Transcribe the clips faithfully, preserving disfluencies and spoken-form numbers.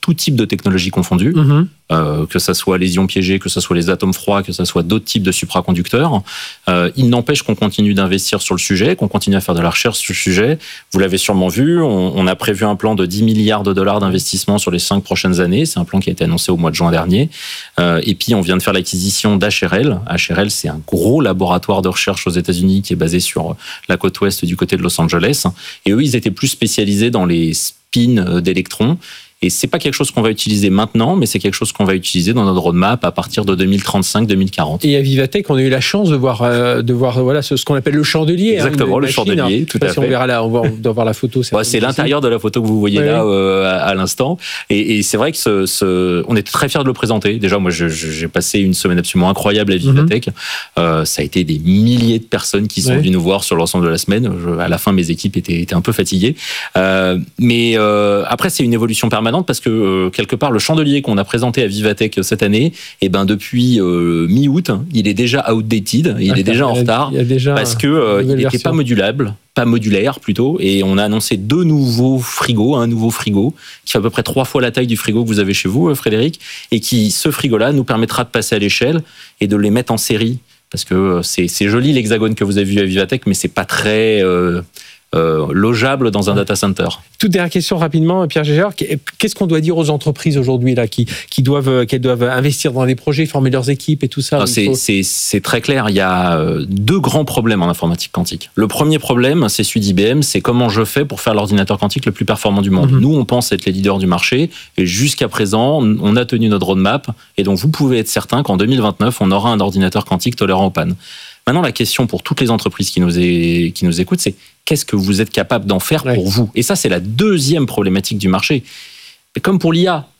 tout type de technologie confondue, mmh. euh, que ça soit les ions piégés, que ça soit les atomes froids, que ça soit d'autres types de supraconducteurs. Euh, il n'empêche qu'on continue d'investir sur le sujet, qu'on continue à faire de la recherche sur le sujet. Vous l'avez sûrement vu, on, on a prévu un plan de dix milliards de dollars d'investissement sur les cinq prochaines années. C'est un plan qui a été annoncé au mois de juin dernier. Euh, et puis, on vient de faire l'acquisition d'H R L. H R L, c'est un gros laboratoire de recherche aux États-Unis qui est basé sur la côte ouest du côté de Los Angeles. Et eux, ils étaient plus spécialisés dans les spins d'électrons. Et c'est pas quelque chose qu'on va utiliser maintenant, mais c'est quelque chose qu'on va utiliser dans notre roadmap à partir de deux mille trente-cinq deux mille quarante. Et à Vivatech, on a eu la chance de voir, euh, de voir voilà, ce, ce qu'on appelle le chandelier. Exactement, hein, le machine, chandelier, hein. tout à si fait. On verra là, on, va, on doit voir la photo. Ouais, c'est l'intérieur de la photo que vous voyez oui, là euh, à, à l'instant. Et, et c'est vrai que ce, ce, on était très fiers de le présenter. Déjà, moi, je, je, j'ai passé une semaine absolument incroyable à Vivatech. Mm-hmm. Euh, ça a été des milliers de personnes qui sont oui. venues nous voir sur l'ensemble de la semaine. Je, à la fin, mes équipes étaient, étaient un peu fatiguées. Euh, mais euh, après, c'est une évolution permanente parce que euh, quelque part, le chandelier qu'on a présenté à Vivatech cette année, et ben depuis euh, mi-août, il est déjà outdated, il ah, est déjà en retard, déjà parce que euh, il n'était pas modulable, pas modulaire plutôt, et on a annoncé deux nouveaux frigos, un nouveau frigo qui fait à peu près trois fois la taille du frigo que vous avez chez vous, Frédéric, et qui, ce frigo-là, nous permettra de passer à l'échelle et de les mettre en série, parce que c'est, c'est joli l'hexagone que vous avez vu à Vivatech, mais c'est pas très euh, Euh, logeable dans un data center. Toute dernière question rapidement, Pierre Gégard. Qu'est-ce qu'on doit dire aux entreprises aujourd'hui là, qui, qui doivent, qu'elles doivent investir dans des projets, former leurs équipes et tout ça? Non, c'est, faut... c'est, c'est très clair. Il y a deux grands problèmes en informatique quantique. Le premier problème, c'est celui d'I B M, c'est comment je fais pour faire l'ordinateur quantique le plus performant du monde. Mm-hmm. Nous, on pense être les leaders du marché et jusqu'à présent, on a tenu notre roadmap et donc vous pouvez être certain qu'en deux mille vingt-neuf, on aura un ordinateur quantique tolérant aux pannes. Maintenant, la question pour toutes les entreprises qui nous, est, qui nous écoutent, c'est qu'est-ce que vous êtes capable d'en faire ouais. pour vous? Et ça, c'est la deuxième problématique du marché. Et comme pour l'I A,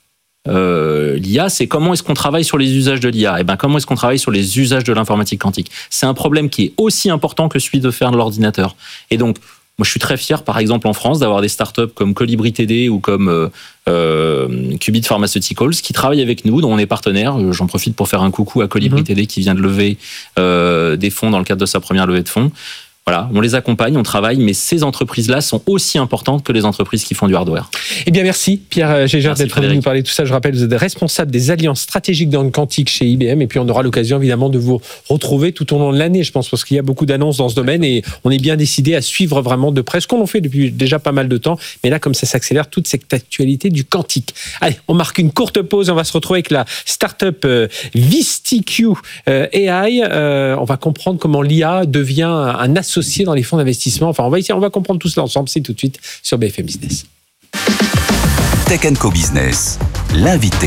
euh, l'I A, c'est comment est-ce qu'on travaille sur les usages de l'I A? Et ben, comment est-ce qu'on travaille sur les usages de l'informatique quantique? C'est un problème qui est aussi important que celui de faire de l'ordinateur. Et donc, moi, je suis très fier, par exemple, en France, d'avoir des startups comme Colibri T D ou comme euh, euh, Qubit Pharmaceuticals qui travaillent avec nous, dont on est partenaire. J'en profite pour faire un coucou à Colibri mmh. T D qui vient de lever euh, des fonds dans le cadre de sa première levée de fonds. Voilà, on les accompagne, on travaille, mais ces entreprises-là sont aussi importantes que les entreprises qui font du hardware. Eh bien, merci Pierre Gégard d'être venu nous parler de tout ça. Je rappelle, vous êtes responsable des alliances stratégiques dans le quantique chez I B M, et puis on aura l'occasion évidemment de vous retrouver tout au long de l'année, je pense, parce qu'il y a beaucoup d'annonces dans ce domaine, et on est bien décidé à suivre vraiment de près ce qu'on en fait depuis déjà pas mal de temps, mais là, comme ça s'accélère, toute cette actualité du quantique. Allez, on marque une courte pause, on va se retrouver avec la start-up euh, VistiQ euh, A I. Euh, on va comprendre comment l'I A devient un associé dans les fonds d'investissement. Enfin, on va essayer, on va comprendre tout cela ensemble. C'est tout de suite sur B F M Business. Tech and Co Business, l'invité.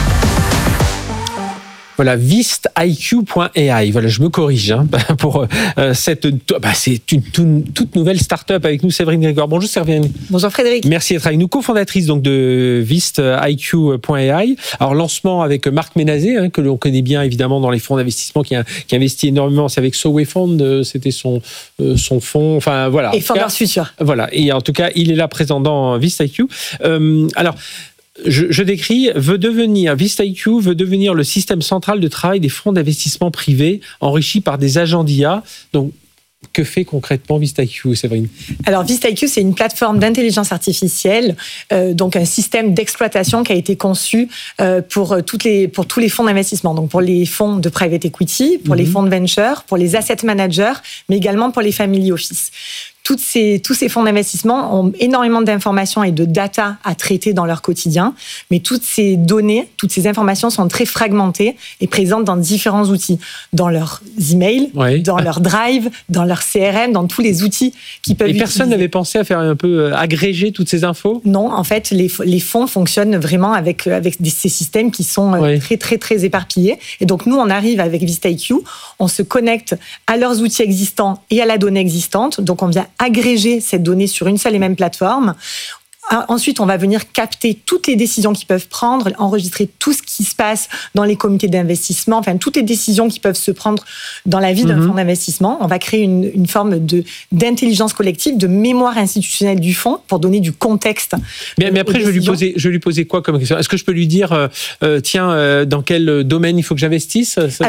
Voilà, vistiq point A I. Voilà, je me corrige hein, pour euh, cette. Bah, c'est une, une toute nouvelle start-up avec nous, Séverine Grégoire. Bonjour Séverine. Bonjour Frédéric. Merci d'être avec nous, cofondatrice donc de vistiq point A I. Alors lancement avec Marc Ménazé, hein, que l'on connaît bien évidemment dans les fonds d'investissement, qui, a, qui investit énormément. C'est avec Soway Fund, c'était son euh, son fonds. Enfin voilà. Et Fonders Future. Voilà. Et en tout cas, il est là présent dans VistiQ. Euh, alors. Je, je décris, veut devenir, VistiQ veut devenir le système central de travail des fonds d'investissement privés enrichi par des agents d'I A. Donc, que fait concrètement VistiQ, Séverine? Alors, VistiQ, c'est une plateforme d'intelligence artificielle, euh, donc un système d'exploitation qui a été conçu euh, pour, toutes les, pour tous les fonds d'investissement, donc pour les fonds de private equity, pour mm-hmm. les fonds de venture, pour les asset managers, mais également pour les family office. Toutes ces, tous ces fonds d'investissement ont énormément d'informations et de data à traiter dans leur quotidien, mais toutes ces données, toutes ces informations sont très fragmentées et présentes dans différents outils, dans leurs emails, oui. dans leur drive, dans leur C R M, dans tous les outils qui peuvent. Et personne utiliser. N'avait pensé à faire un peu agréger toutes ces infos? Non, en fait, les, les fonds fonctionnent vraiment avec, avec des, ces systèmes qui sont oui. très, très, très éparpillés. Et donc, nous, on arrive avec VistiQ, on se connecte à leurs outils existants et à la donnée existante. Donc, on vient agréger cette donnée sur une seule et même plateforme. Ensuite, on va venir capter toutes les décisions qu'ils peuvent prendre, enregistrer tout ce qui se passe dans les comités d'investissement, enfin toutes les décisions qui peuvent se prendre dans la vie d'un mm-hmm. fonds d'investissement. On va créer une, une forme de, d'intelligence collective, de mémoire institutionnelle du fonds pour donner du contexte. Mais, mais après, je vais, lui poser, je vais lui poser quoi comme question? Est-ce que je peux lui dire, euh, tiens, euh, dans quel domaine il faut que j'investisse? Ça, Alors, ça...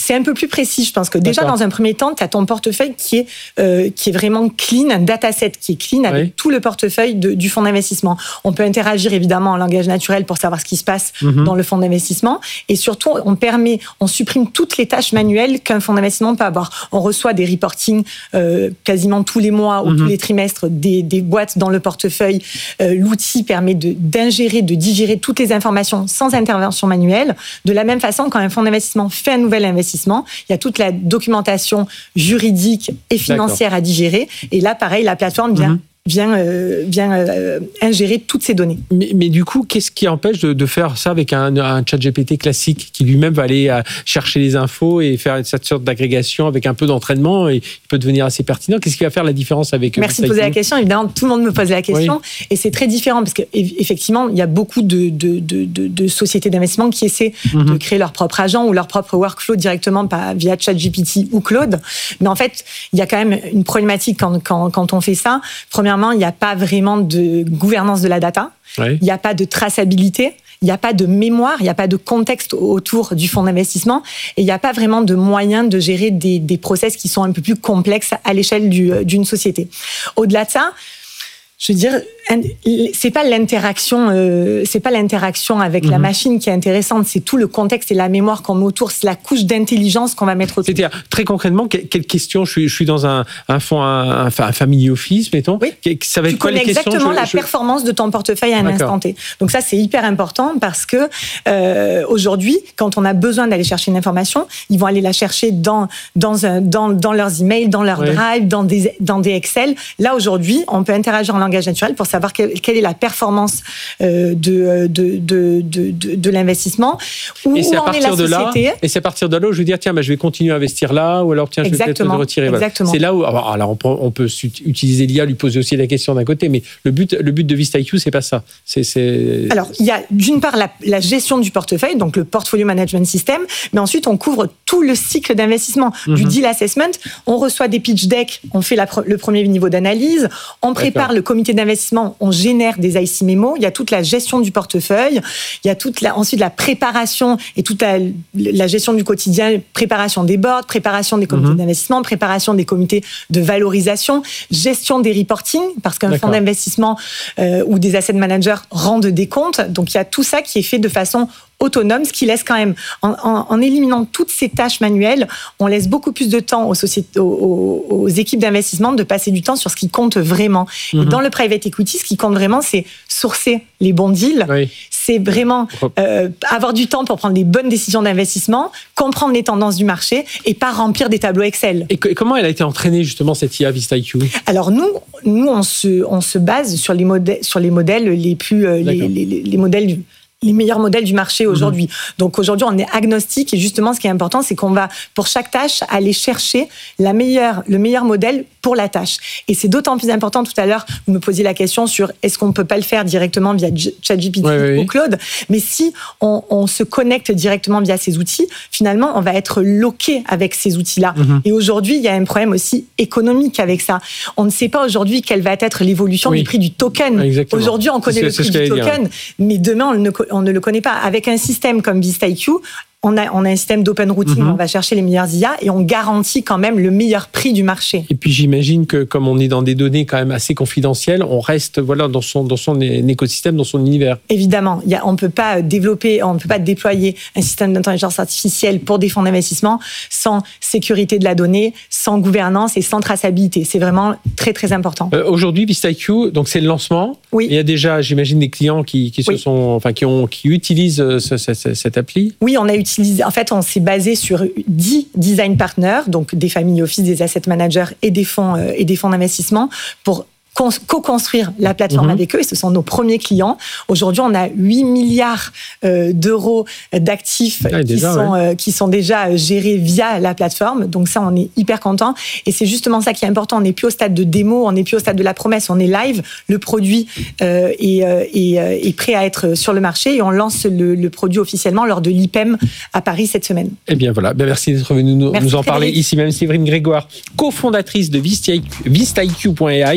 c'est un peu plus précis. Je pense que déjà, D'accord. dans un premier temps, tu as ton portefeuille qui est, euh, qui est vraiment clean, un dataset qui est clean avec oui. tout le portefeuille de, du fonds d'investissement. On peut interagir évidemment en langage naturel pour savoir ce qui se passe Mm-hmm. dans le fonds d'investissement. Et surtout, on permet, on supprime toutes les tâches manuelles qu'un fonds d'investissement peut avoir. On reçoit des reportings euh, quasiment tous les mois ou Mm-hmm. tous les trimestres, des, des boîtes dans le portefeuille. Euh, l'outil permet de, d'ingérer, de digérer toutes les informations sans intervention manuelle. De la même façon, quand un fonds d'investissement fait un nouvel investissement, il y a toute la documentation juridique et financière D'accord. à digérer. Et là, pareil, la plateforme vient... Mm-hmm. vient, euh, vient euh, ingérer toutes ces données. Mais, mais du coup, qu'est-ce qui empêche de, de faire ça avec un, un chat G P T classique qui lui-même va aller à chercher les infos et faire cette sorte d'agrégation avec un peu d'entraînement et il peut devenir assez pertinent? Qu'est-ce qui va faire la différence avec... Merci de poser la question. Évidemment, tout le monde me pose la question oui. et c'est très différent parce qu'effectivement, il y a beaucoup de, de, de, de, de sociétés d'investissement qui essaient mm-hmm. de créer leur propre agent ou leur propre workflow directement par, via ChatGPT ou Claude. Mais en fait, il y a quand même une problématique quand, quand, quand on fait ça. Premièrement, il n'y a pas vraiment de gouvernance de la data, oui. il n'y a pas de traçabilité, il n'y a pas de mémoire, il n'y a pas de contexte autour du fonds d'investissement et il n'y a pas vraiment de moyen de gérer des, des process qui sont un peu plus complexes à l'échelle du, d'une société. Au-delà de ça, je veux dire, c'est pas l'interaction, euh, c'est pas l'interaction avec mmh. la machine qui est intéressante, c'est tout le contexte et la mémoire qu'on met autour, c'est la couche d'intelligence qu'on va mettre autour. C'est-à-dire, très concrètement, quelle, quelle question je suis, je suis dans un, un fonds, un, un family office, mettons. Oui. Ça va être tu quoi les questions? Tu connais exactement je, la je... performance de ton portefeuille à un D'accord. instant T. Donc ça, c'est hyper important parce que euh, aujourd'hui, quand on a besoin d'aller chercher une information, ils vont aller la chercher dans dans un, dans, dans leurs emails, dans leur oui. drive, dans des dans des Excel. Là aujourd'hui, on peut interagir en langage naturel pour savoir quelle, quelle est la performance euh, de, de, de, de, de, de l'investissement, où, et c'est où à en est la de société. Là, et c'est à partir de là où je vais dire, tiens, bah, je vais continuer à investir là, ou alors tiens, je Exactement. vais peut-être me retirer. Exactement. Voilà. C'est là où, alors, alors on, peut, on peut utiliser l'I A, lui poser aussi la question d'un côté, mais le but, le but de VistaIQ, c'est pas ça. C'est, c'est... Alors, il y a d'une part la, la gestion du portefeuille, donc le Portfolio Management System, mais ensuite on couvre tout le cycle d'investissement, mm-hmm. du deal assessment, on reçoit des pitch decks, on fait la, le premier niveau d'analyse, on prépare D'accord. le comité d'investissement, on génère des I C mémos, il y a toute la gestion du portefeuille, il y a toute la, ensuite la préparation et toute la, la gestion du quotidien, préparation des boards, préparation des comités mmh. d'investissement, préparation des comités de valorisation, gestion des reporting, parce qu'un D'accord. fonds d'investissement euh, ou des asset managers rendent des comptes, donc il y a tout ça qui est fait de façon autonome, ce qui laisse quand même, en, en, en éliminant toutes ces tâches manuelles, on laisse beaucoup plus de temps aux, sociétés, aux, aux équipes d'investissement de passer du temps sur ce qui compte vraiment. Mmh. Et dans le private equity, ce qui compte vraiment, c'est sourcer les bons deals, oui. c'est vraiment euh, avoir du temps pour prendre les bonnes décisions d'investissement, comprendre les tendances du marché et pas remplir des tableaux Excel. Et, que, et comment elle a été entraînée justement cette I A VistaIQ? Alors nous, nous on se, on se base sur les modèles, sur les modèles les plus, euh, les, les, les, les modèles du les meilleurs modèles du marché aujourd'hui. Mmh. Donc aujourd'hui, on est agnostique et justement, ce qui est important, c'est qu'on va, pour chaque tâche, aller chercher la meilleure, le meilleur modèle pour la tâche. Et c'est d'autant plus important, tout à l'heure, vous me posiez la question sur est-ce qu'on ne peut pas le faire directement via ChatGPT oui, oui, ou Claude, mais si on, on se connecte directement via ces outils, finalement, on va être loqué avec ces outils-là. Mmh. Et aujourd'hui, il y a un problème aussi économique avec ça. On ne sait pas aujourd'hui quelle va être l'évolution oui. du prix du token. Exactement. Aujourd'hui, on connaît c'est, le prix du token, dire. mais demain, on ne on ne le connaît pas. Avec un système comme VistaIQ, on a, on a un système d'open routing, mm-hmm. on va chercher les meilleurs I A et on garantit quand même le meilleur prix du marché. Et puis j'imagine que comme on est dans des données quand même assez confidentielles, on reste voilà, dans, son, dans son écosystème, dans son univers. Évidemment, il y a, on ne peut pas développer, on ne peut pas déployer un système d'intelligence artificielle pour des fonds d'investissement sans sécurité de la donnée, sans gouvernance et sans traçabilité. C'est vraiment très très important. Euh, aujourd'hui, VistaIQ, donc c'est le lancement. Oui. Il y a déjà, j'imagine, des clients qui, qui, se oui. sont, enfin, qui, ont, qui utilisent ce, ce, cette appli. Oui, on a utilisé. En fait, on s'est basé sur dix design partners, donc des family office, des asset managers et des fonds euh, et des fonds d'investissement pour co-construire la plateforme mmh. avec eux, et ce sont nos premiers clients. Aujourd'hui, on a huit milliards euh, d'euros d'actifs ah, qui, déjà, sont, ouais. euh, qui sont déjà gérés via la plateforme. Donc ça, on est hyper content. Et c'est justement ça qui est important. On n'est plus au stade de démo, on n'est plus au stade de la promesse, on est live. Le produit euh, est, euh, est, euh, est prêt à être sur le marché et on lance le, le produit officiellement lors de l'I P E M à Paris cette semaine. Eh bien voilà, ben, merci d'être venu nous, merci nous en Frédéric. parler ici même. Séverine Grégoire, cofondatrice de VistaIQ point A I. Donc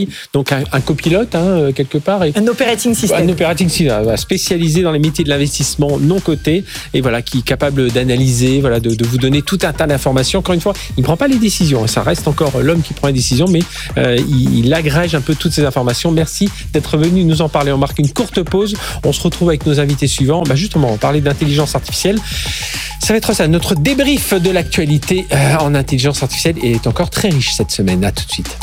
donc un, un copilote hein, quelque part. Et, un operating system. Un operating system spécialisé dans les métiers de l'investissement non coté et voilà, qui est capable d'analyser, voilà, de, de vous donner tout un tas d'informations. Encore une fois, il ne prend pas les décisions. Ça reste encore l'homme qui prend les décisions, mais euh, il, il agrège un peu toutes ces informations. Merci d'être venu nous en parler. On marque une courte pause. On se retrouve avec nos invités suivants. Bah justement, on parlait d'intelligence artificielle. Ça va être ça. Notre débrief de l'actualité euh, en intelligence artificielle est encore très riche cette semaine. À tout de suite.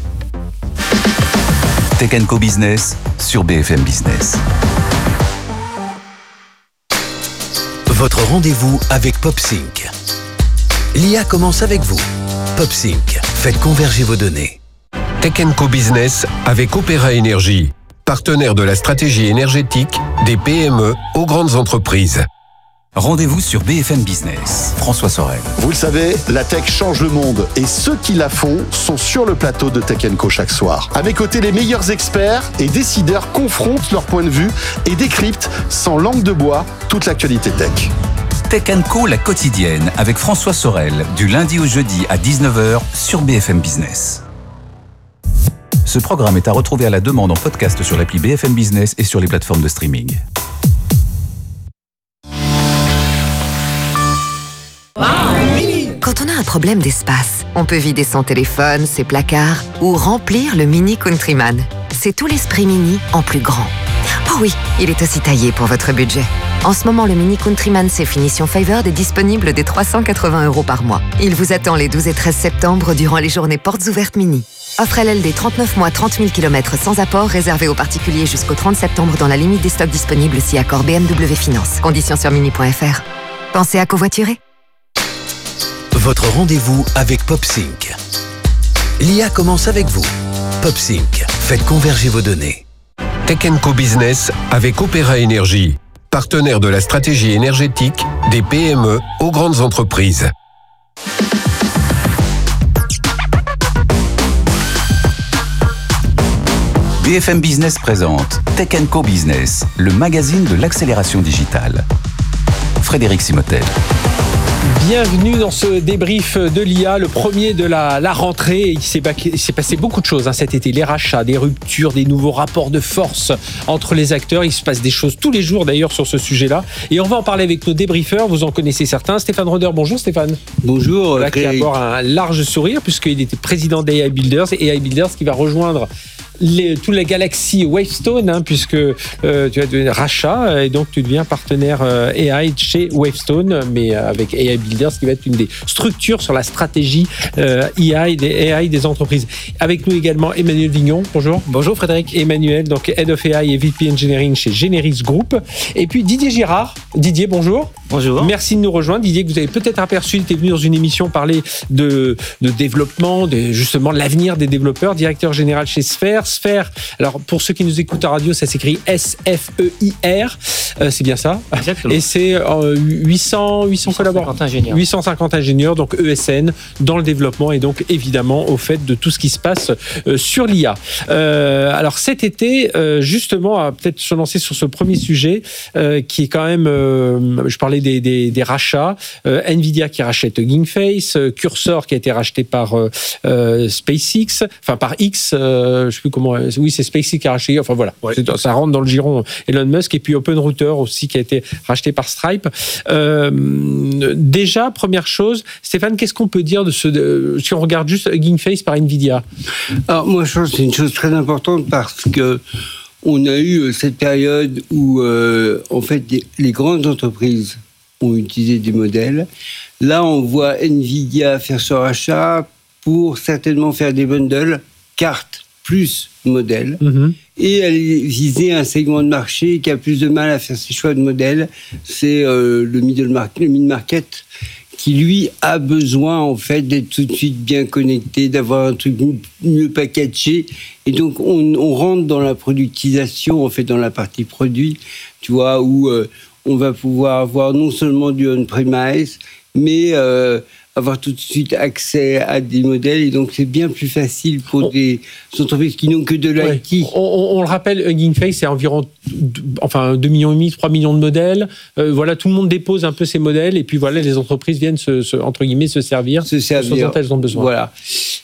Tech and Co Business sur B F M Business. Votre rendez-vous avec PopSync. L'I A commence avec vous. PopSync, faites converger vos données. Tech and Co Business avec Opéra Énergie, partenaire de la stratégie énergétique des P M E aux grandes entreprises. Rendez-vous sur B F M Business. François Sorel. Vous le savez, la tech change le monde et ceux qui la font sont sur le plateau de Tech and Co chaque soir. À mes côtés, les meilleurs experts et décideurs confrontent leur point de vue et décryptent sans langue de bois toute l'actualité tech. Tech and Co, la quotidienne, avec François Sorel, du lundi au jeudi à dix-neuf heures sur B F M Business. Ce programme est à retrouver à la demande en podcast sur l'appli B F M Business et sur les plateformes de streaming. Quand on a un problème d'espace, on peut vider son téléphone, ses placards ou remplir le Mini Countryman. C'est tout l'esprit Mini en plus grand. Oh oui, il est aussi taillé pour votre budget. En ce moment, le Mini Countryman C Finition Favored est disponible dès trois cent quatre-vingts euros par mois. Il vous attend les douze et treize septembre durant les journées portes ouvertes Mini. Offre L L D trente-neuf mois, trente mille kilomètres sans apport, réservé aux particuliers jusqu'au trente septembre dans la limite des stocks disponibles si accord B M W Finance. Conditions sur mini point f r. Pensez à covoiturer. Votre rendez-vous avec PopSync. L'I A commence avec vous. PopSync, faites converger vos données. Tech and Co Business avec Opéra Énergie, partenaire de la stratégie énergétique des P M E aux grandes entreprises. B F M Business présente Tech and Co Business, le magazine de l'accélération digitale. Frédéric Simotel. Bienvenue dans ce débrief de l'I A, le premier de la, la rentrée. Il s'est, il s'est passé beaucoup de choses hein, cet été. Les rachats, des ruptures, des nouveaux rapports de force entre les acteurs. Il se passe des choses tous les jours d'ailleurs sur ce sujet-là. Et on va en parler avec nos débriefeurs. Vous en connaissez certains. Stéphane Roder, bonjour Stéphane. Bonjour. Là, qui a encore un large sourire puisqu'il était président d'A I Builders. Et A I Builders qui va rejoindre Les, toute la galaxie Wavestone, hein, puisque euh, tu as des rachats et donc tu deviens partenaire euh, A I chez Wavestone, mais avec A I Builders qui va être une des structures sur la stratégie euh, A I des, A I des entreprises. Avec nous également Emmanuel Vignon. Bonjour. Bonjour Frédéric. Emmanuel, donc Head of A I et V P Engineering chez Generis Group. Et puis Didier Girard. Didier, bonjour. Bonjour. Merci de nous rejoindre. Didier, que vous avez peut-être aperçu, il était venu dans une émission parler de, de développement, de, justement de l'avenir des développeurs, directeur général chez Sphère. Sphère, alors pour ceux qui nous écoutent à radio, ça s'écrit S F E I R, euh, c'est bien ça. Exactement. Et c'est euh, huit cents, huit cents collaborateurs, ingénieurs. huit cent cinquante ingénieurs, donc E S N, dans le développement et donc évidemment au fait de tout ce qui se passe euh, sur l'I A. Euh, alors cet été, euh, justement, à peut-être se lancer sur ce premier sujet euh, qui est quand même, euh, je parlais des, des, des rachats, euh, Nvidia qui rachète GameFace, euh, Cursor qui a été racheté par euh, euh, SpaceX, enfin par X, euh, je sais plus comment, oui c'est SpaceX qui a racheté, enfin voilà, ouais. Ça rentre dans le giron Elon Musk, et puis OpenRouter aussi qui a été racheté par Stripe. Euh, déjà, première chose, Stéphane, qu'est-ce qu'on peut dire de ce, de, si on regarde juste GameFace par Nvidia? Alors moi je pense que c'est une chose très importante parce que on a eu cette période où euh, en fait les grandes entreprises ont utilisé des modèles. Là, on voit Nvidia faire ce rachat pour certainement faire des bundles, cartes plus modèles, mm-hmm. et aller viser un segment de marché qui a plus de mal à faire ses choix de modèles. C'est euh, le middle market, le mid-market, qui lui a besoin en fait d'être tout de suite bien connecté, d'avoir un truc mieux packagé. Et donc, on, on rentre dans la productisation, en fait, dans la partie produit, tu vois, où euh, on va pouvoir avoir non seulement du on-premise, mais euh, avoir tout de suite accès à des modèles. Et donc, c'est bien plus facile pour on, des entreprises qui n'ont que de l'I T. Ouais. On, on, on le rappelle, GameFace, c'est environ enfin, deux virgule cinq millions, trois millions de modèles. Euh, voilà, tout le monde dépose un peu ces modèles. Et puis, voilà, les entreprises viennent, se, se, entre guillemets, se servir, se servir. Ce dont elles ont besoin. Voilà.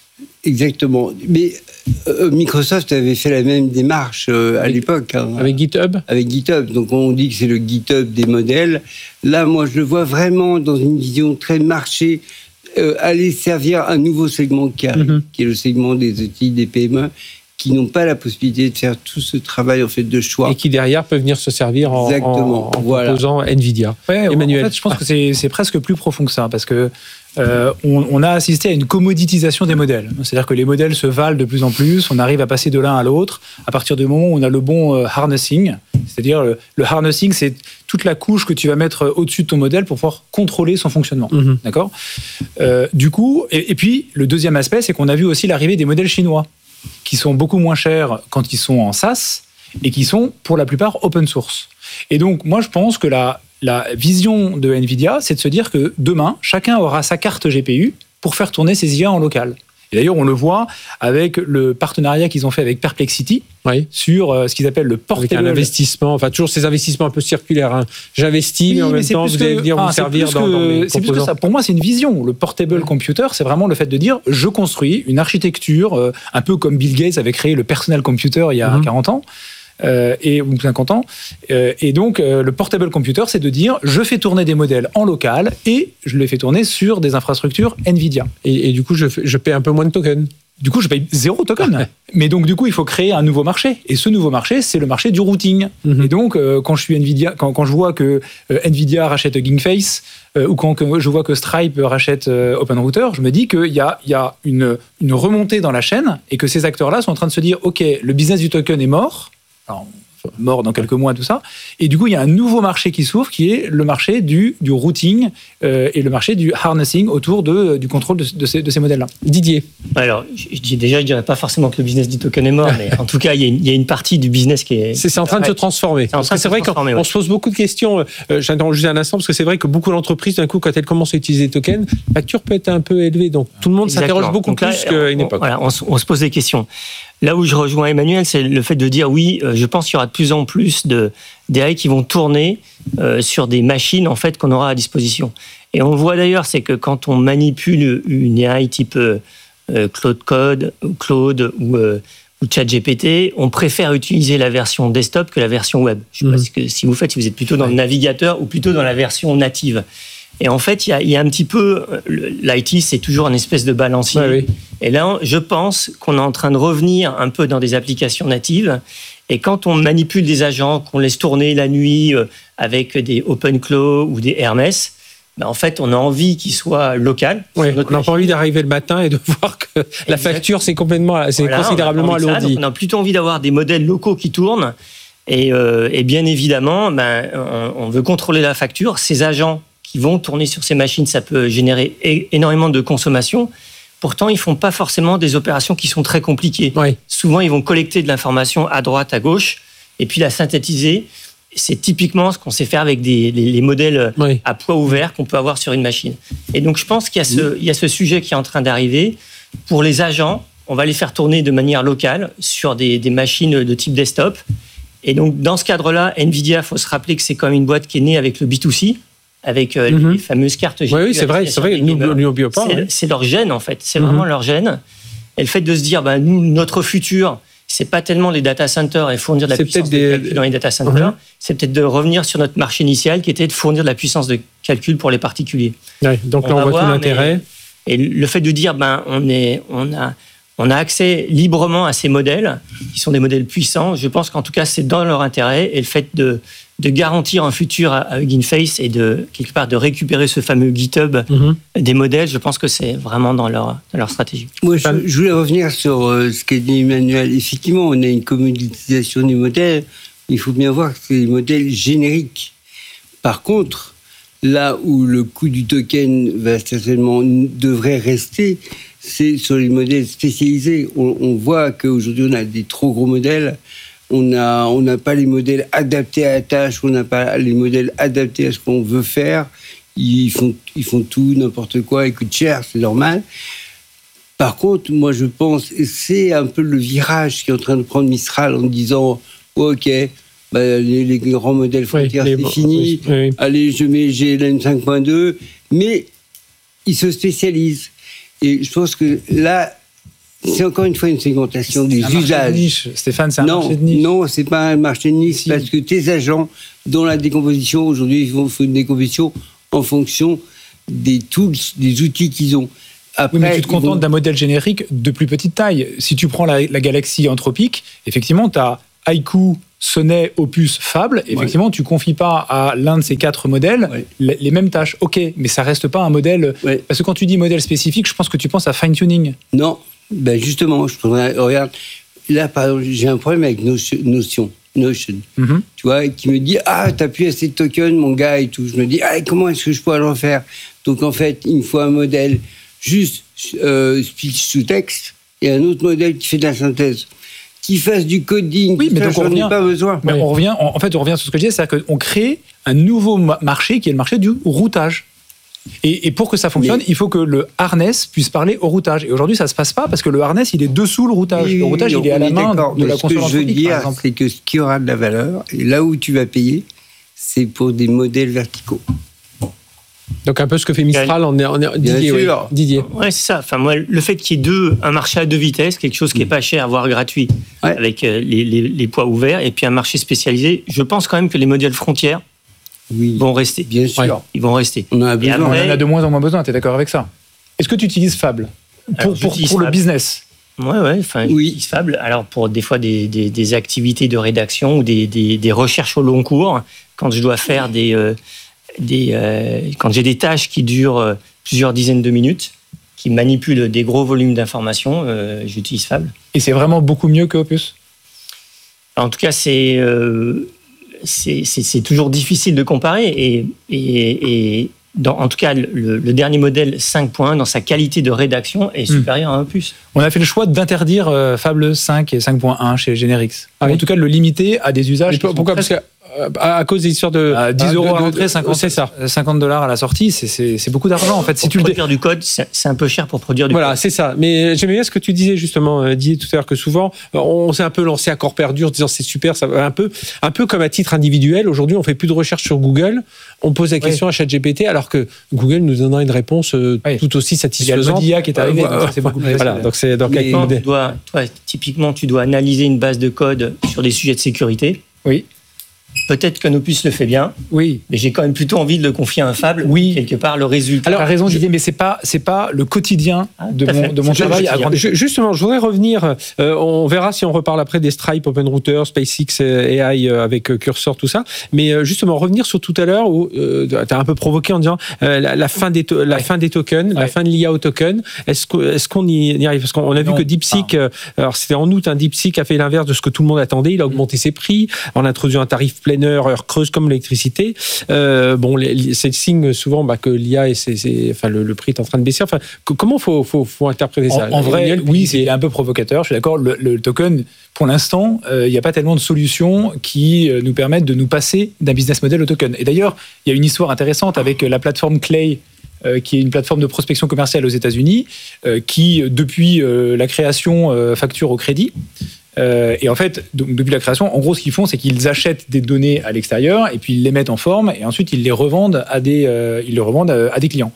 Exactement. Mais euh, Microsoft avait fait la même démarche euh, à avec, l'époque. Hein, avec GitHub Avec GitHub. Donc on dit que c'est le GitHub des modèles. Là, moi, je le vois vraiment dans une vision très marché, euh, aller servir un nouveau segment qui arrive, mm-hmm. qui est le segment des outils, des P M E, qui n'ont pas la possibilité de faire tout ce travail en fait de choix. Et qui derrière peuvent venir se servir en, en, en voilà. proposant NVIDIA. Ouais, Emmanuel. En fait, je pense que c'est, c'est presque plus profond que ça, parce que euh, on, on a assisté à une commoditisation des modèles. C'est-à-dire que les modèles se valent de plus en plus, on arrive à passer de l'un à l'autre à partir du moment où on a le bon euh, harnessing. C'est-à-dire le, le harnessing, c'est toute la couche que tu vas mettre au-dessus de ton modèle pour pouvoir contrôler son fonctionnement. Mm-hmm. D'accord euh, Du coup, et, et puis le deuxième aspect, c'est qu'on a vu aussi l'arrivée des modèles chinois, qui sont beaucoup moins chers quand ils sont en SaaS et qui sont pour la plupart open source. Et donc, moi, je pense que la, la vision de NVIDIA, c'est de se dire que demain, chacun aura sa carte G P U pour faire tourner ses I A en local. Et d'ailleurs, on le voit avec le partenariat qu'ils ont fait avec Perplexity oui. sur euh, ce qu'ils appellent le portable. Avec un investissement, enfin toujours ces investissements un peu circulaires. Hein. J'investis, oui, mais en même temps, vous allez venir ah, vous servir dans, dans mes C'est plus que ça. Pour moi, c'est une vision. Le portable oui. computer, c'est vraiment le fait de dire, je construis une architecture, euh, un peu comme Bill Gates avait créé le personal computer il y a mm-hmm. quarante ans. Euh, et, ou cinquante ans. Euh, et donc, euh, le portable computer, c'est de dire, je fais tourner des modèles en local et je les fais tourner sur des infrastructures NVIDIA. Et, et du coup, je, je paie un peu moins de tokens. Du coup, je paye zéro token. Ouais. Mais donc, du coup, il faut créer un nouveau marché. Et ce nouveau marché, c'est le marché du routing. Mm-hmm. Et donc, euh, quand je suis NVIDIA, quand, quand je vois que euh, NVIDIA rachète GingFace, euh, ou quand que je vois que Stripe rachète euh, OpenRouter, je me dis qu'il y a, il y a une, une remontée dans la chaîne et que ces acteurs-là sont en train de se dire, OK, le business du token est mort. Alors, mort dans quelques mois, tout ça. Et du coup, il y a un nouveau marché qui s'ouvre, qui est le marché du, du routing euh, et le marché du harnessing autour de, du contrôle de, de, ces, de ces modèles-là. Didier. Alors, je dis déjà, je ne dirais pas forcément que le business du token est mort, mais en tout cas, il y a une, il y a une partie du business qui est... C'est, c'est en train de se transformer. C'est, en train de se c'est vrai qu'on ouais. se pose beaucoup de questions. Euh, j'interromps juste un instant, parce que c'est vrai que beaucoup d'entreprises, d'un coup, quand elles commencent à utiliser les tokens, la facture peut être un peu élevée. Donc, tout le monde Exactement. s'interroge beaucoup donc là, plus qu'à une époque. Voilà, on, on se pose des questions. Là où je rejoins Emmanuel, c'est le fait de dire oui, euh, je pense qu'il y aura de plus en plus de, d'A I qui vont tourner euh, sur des machines en fait qu'on aura à disposition. Et on le voit d'ailleurs, c'est que quand on manipule une A I type euh, Claude Code, ou Claude ou, euh, ou ChatGPT, on préfère utiliser la version desktop que la version web. Je ne sais mmh. pas si vous faites, si vous êtes plutôt dans le navigateur ou plutôt dans la version native. Et en fait, il y a, il y a un petit peu... L'I T, c'est toujours une espèce de balancier. Ouais, oui. Et là, je pense qu'on est en train de revenir un peu dans des applications natives. Et quand on manipule des agents, qu'on laisse tourner la nuit avec des OpenClaw ou des Hermès, ben en fait, on a envie qu'ils soient locaux. Oui, on n'a pas envie d'arriver le matin et de voir que Exactement. la facture, c'est, complètement, c'est voilà, considérablement alourdi. On a plutôt envie d'avoir des modèles locaux qui tournent. Et, euh, et bien évidemment, ben, on, on veut contrôler la facture. Ces agents qui vont tourner sur ces machines, ça peut générer é- énormément de consommation. Pourtant, ils ne font pas forcément des opérations qui sont très compliquées. Oui. Souvent, ils vont collecter de l'information à droite, à gauche, et puis la synthétiser. C'est typiquement ce qu'on sait faire avec des, les, les modèles oui. à poids ouvert qu'on peut avoir sur une machine. Et donc, je pense qu'il y a ce, il y a ce sujet qui est en train d'arriver. Pour les agents, on va les faire tourner de manière locale sur des, des machines de type desktop. Et donc, dans ce cadre-là, NVIDIA, il faut se rappeler que c'est quand même une boîte qui est née avec le B deux C, avec euh, mm-hmm. les fameuses cartes G P U. Oui, oui c'est vrai, c'est vrai. Nous, nous, nous, pas, c'est, ouais. c'est leur gène, en fait. C'est mm-hmm. vraiment leur gène. Et le fait de se dire, ben, nous, notre futur, c'est pas tellement les data centers et fournir de la c'est puissance de des... calcul dans les data centers, mm-hmm. c'est peut-être de revenir sur notre marché initial, qui était de fournir de la puissance de calcul pour les particuliers. Ouais, donc on là, on voit voir, tout l'intérêt. Mais, et le fait de dire, ben, on, est, on, a, on a accès librement à ces modèles, qui sont des modèles puissants, je pense qu'en tout cas, c'est dans leur intérêt. Et le fait de... de garantir un futur à GingFace et de, quelque part, de récupérer ce fameux GitHub mm-hmm. des modèles, je pense que c'est vraiment dans leur, dans leur stratégie. Moi, je, je voulais revenir sur euh, ce qu'a dit Emmanuel. Effectivement, on a une commoditisation du modèle. Il faut bien voir que c'est des modèles génériques. Par contre, là où le coût du token va certainement, devrait rester, c'est sur les modèles spécialisés. On, on voit qu'aujourd'hui, on a des trop gros modèles. On n'a on n'a pas les modèles adaptés à la tâche, on n'a pas les modèles adaptés à ce qu'on veut faire. Ils font, ils font tout, n'importe quoi, ils coûtent cher, c'est normal. Par contre, moi je pense, et c'est un peu le virage qui est en train de prendre Mistral en disant oh, ok, bah, les, les grands modèles frontières, oui, c'est fini, oui, oui. Allez, je mets G L M cinq point deux, mais ils se spécialisent. Et je pense que là, c'est encore une fois une segmentation des un usages. De niche. Stéphane, c'est un non, marché de niche. Non, c'est pas un marché de niche si. Parce que tes agents, dans la décomposition, aujourd'hui, ils font une décomposition en fonction des tools, des outils qu'ils ont. Après, oui, mais tu te contentes vont... d'un modèle générique de plus petite taille. Si tu prends la, la galaxie anthropique, effectivement, tu as Haiku, Sonnet, Opus, Fable. Effectivement, ouais. tu ne confies pas à l'un de ces quatre modèles ouais. les, les mêmes tâches. OK, mais ça ne reste pas un modèle... Ouais. Parce que quand tu dis modèle spécifique, je pense que tu penses à fine-tuning. Non, ben justement, je trouverais, regarde, là, par exemple, j'ai un problème avec Notion, Notion, Notion mm-hmm. tu vois, qui me dit « Ah, t'as plus assez de tokens, mon gars, et tout. » Je me dis « Ah, comment est-ce que je pourrais le refaire ?» Donc, en fait, il me faut un modèle juste euh, speech to text et un autre modèle qui fait de la synthèse. Qui fasse du coding, oui, mais donc on revient, pas besoin. Mais oui. on revient, en fait, on revient sur ce que je disais, c'est-à-dire qu'on crée un nouveau marché qui est le marché du routage. Et, et pour que ça fonctionne, mais... il faut que le harness puisse parler au routage. Et aujourd'hui, ça ne se passe pas parce que le harness, il est dessous le routage. Oui, le routage, il est à la main de la console. Ce que je veux dire, c'est que ce qui aura de la valeur, et là où tu vas payer, c'est pour des modèles verticaux. Donc un peu ce que fait Mistral en, en, en Didier. Oui. Didier. Ouais, c'est ça. Enfin moi, le fait qu'il y ait deux, un marché à deux vitesses, quelque chose qui est pas cher, voire gratuit, ouais. avec euh, les, les, les poids ouverts, et puis un marché spécialisé. Je pense quand même que les modèles frontières oui. vont rester. Bien sûr, ouais. ils vont rester. On en a besoin. Après, on en a de moins en moins besoin. T'es d'accord avec ça? Est-ce que tu utilises Fable pour, Alors, pour, pour Fable. le business? Ouais, ouais. Enfin, oui. j'utilise Fable. Alors pour des fois des, des, des activités de rédaction ou des, des, des recherches au long cours, quand je dois faire des euh, Des, euh, quand j'ai des tâches qui durent euh, plusieurs dizaines de minutes, qui manipulent des gros volumes d'informations, euh, j'utilise Fable. Et c'est vraiment beaucoup mieux que Opus? En tout cas, c'est, euh, c'est, c'est, c'est toujours difficile de comparer. Et, et, et dans, en tout cas, le, le dernier modèle cinq point un, dans sa qualité de rédaction, est supérieur mmh. à Opus. On a fait le choix d'interdire euh, Fable cinq et cinq point un chez Generix. Ah, oui. En tout cas, de le limiter à des usages. Pourquoi? Parce que à cause des histoires de à dix euros à l'entrée, cinquante c'est ça, cinquante dollars à la sortie, c'est, c'est, c'est beaucoup d'argent en fait. Si pour tu produire le... du code, c'est, c'est un peu cher pour produire du voilà, code. Voilà, c'est ça. Mais j'aimais bien ce que tu disais justement, Didier, tout à l'heure, que souvent on s'est un peu lancé à corps perdu en disant c'est super, ça va un peu, un peu comme à titre individuel. Aujourd'hui, on fait plus de recherche sur Google, on pose la question oui. à ChatGPT, alors que Google nous donnera une réponse oui. tout aussi satisfaisante. Il y a le I A qui est arrivé, euh, donc c'est beaucoup plus voilà, donc c'est donc avec tu dois, toi, typiquement, tu dois analyser une base de code sur des sujets de sécurité. Oui. Peut-être qu'un Opus le fait bien, oui, mais j'ai quand même plutôt envie de le confier à un Fable. Oui, quelque part le résultat. Alors, tu as raison, Didier, mais c'est pas c'est pas le quotidien ah, de mon, de mon travail. À grande... Justement, je voudrais revenir. Euh, on verra si on reparle après des Stripe, OpenRouter, SpaceX, A I euh, avec Cursor, tout ça. Mais euh, justement, revenir sur tout à l'heure où euh, tu as un peu provoqué en disant euh, la, la fin des to- la ouais. fin des tokens, ouais. la fin de l'I A au token. Est-ce que est-ce qu'on y arrive? Parce qu'on a non, vu que DeepSeek, euh, alors c'était en août, un hein, DeepSeek a fait l'inverse de ce que tout le monde attendait. Il a augmenté ses prix en introduisant un tarif plein heure, heure creuse comme l'électricité. Euh, bon, les, c'est le signe souvent bah, que l'I A et c'est, c'est, enfin, le, le prix est en train de baisser. Enfin, que, comment faut, faut, faut interpréter ça? En, en vrai, oui, c'est un peu provocateur. Je suis d'accord. Le, le token, pour l'instant, il euh, n'y a pas tellement de solutions qui euh, nous permettent de nous passer d'un business model au token. Et d'ailleurs, il y a une histoire intéressante avec la plateforme Clay, euh, qui est une plateforme de prospection commerciale aux États-Unis, euh, qui depuis euh, la création euh, facture au crédit. Euh, et en fait, donc, depuis la création, en gros, ce qu'ils font, c'est qu'ils achètent des données à l'extérieur et puis ils les mettent en forme et ensuite ils les revendent à des, euh, ils les revendent à, à des clients.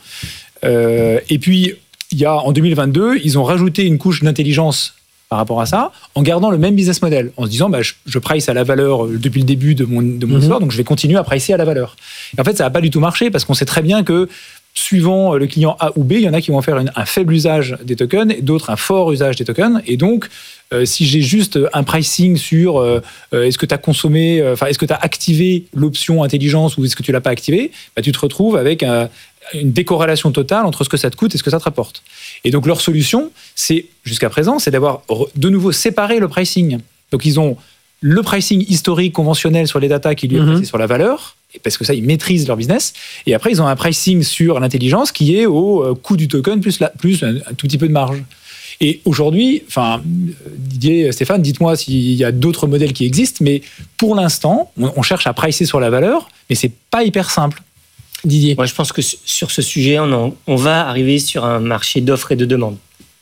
Euh, et puis, il y a en deux mille vingt-deux, ils ont rajouté une couche d'intelligence par rapport à ça, en gardant le même business model, en se disant, bah, je, je price à la valeur depuis le début de mon, de mon mm-hmm. histoire, donc je vais continuer à pricer à la valeur. Et en fait, ça n'a pas du tout marché parce qu'on sait très bien que suivant le client A ou B, il y en a qui vont faire une, un faible usage des tokens, et d'autres un fort usage des tokens. Et donc, euh, si j'ai juste un pricing sur euh, est-ce que tu as consommé, enfin, euh, est-ce que tu as activé l'option intelligence ou est-ce que tu l'as pas activé, bah, tu te retrouves avec un, une décorrélation totale entre ce que ça te coûte et ce que ça te rapporte. Et donc, leur solution, c'est, jusqu'à présent, c'est d'avoir de nouveau séparé le pricing. Donc, ils ont le pricing historique conventionnel sur les datas qui lui est placé mmh. sur la valeur, parce que ça, ils maîtrisent leur business. Et après, ils ont un pricing sur l'intelligence qui est au coût du token plus, la, plus un, un tout petit peu de marge. Et aujourd'hui, enfin, Didier, Stéphane, dites-moi s'il y a d'autres modèles qui existent, mais pour l'instant, on, on cherche à pricer sur la valeur, mais c'est pas hyper simple. Didier. Moi, je pense que sur ce sujet, on, en, on va arriver sur un marché d'offres et de demandes.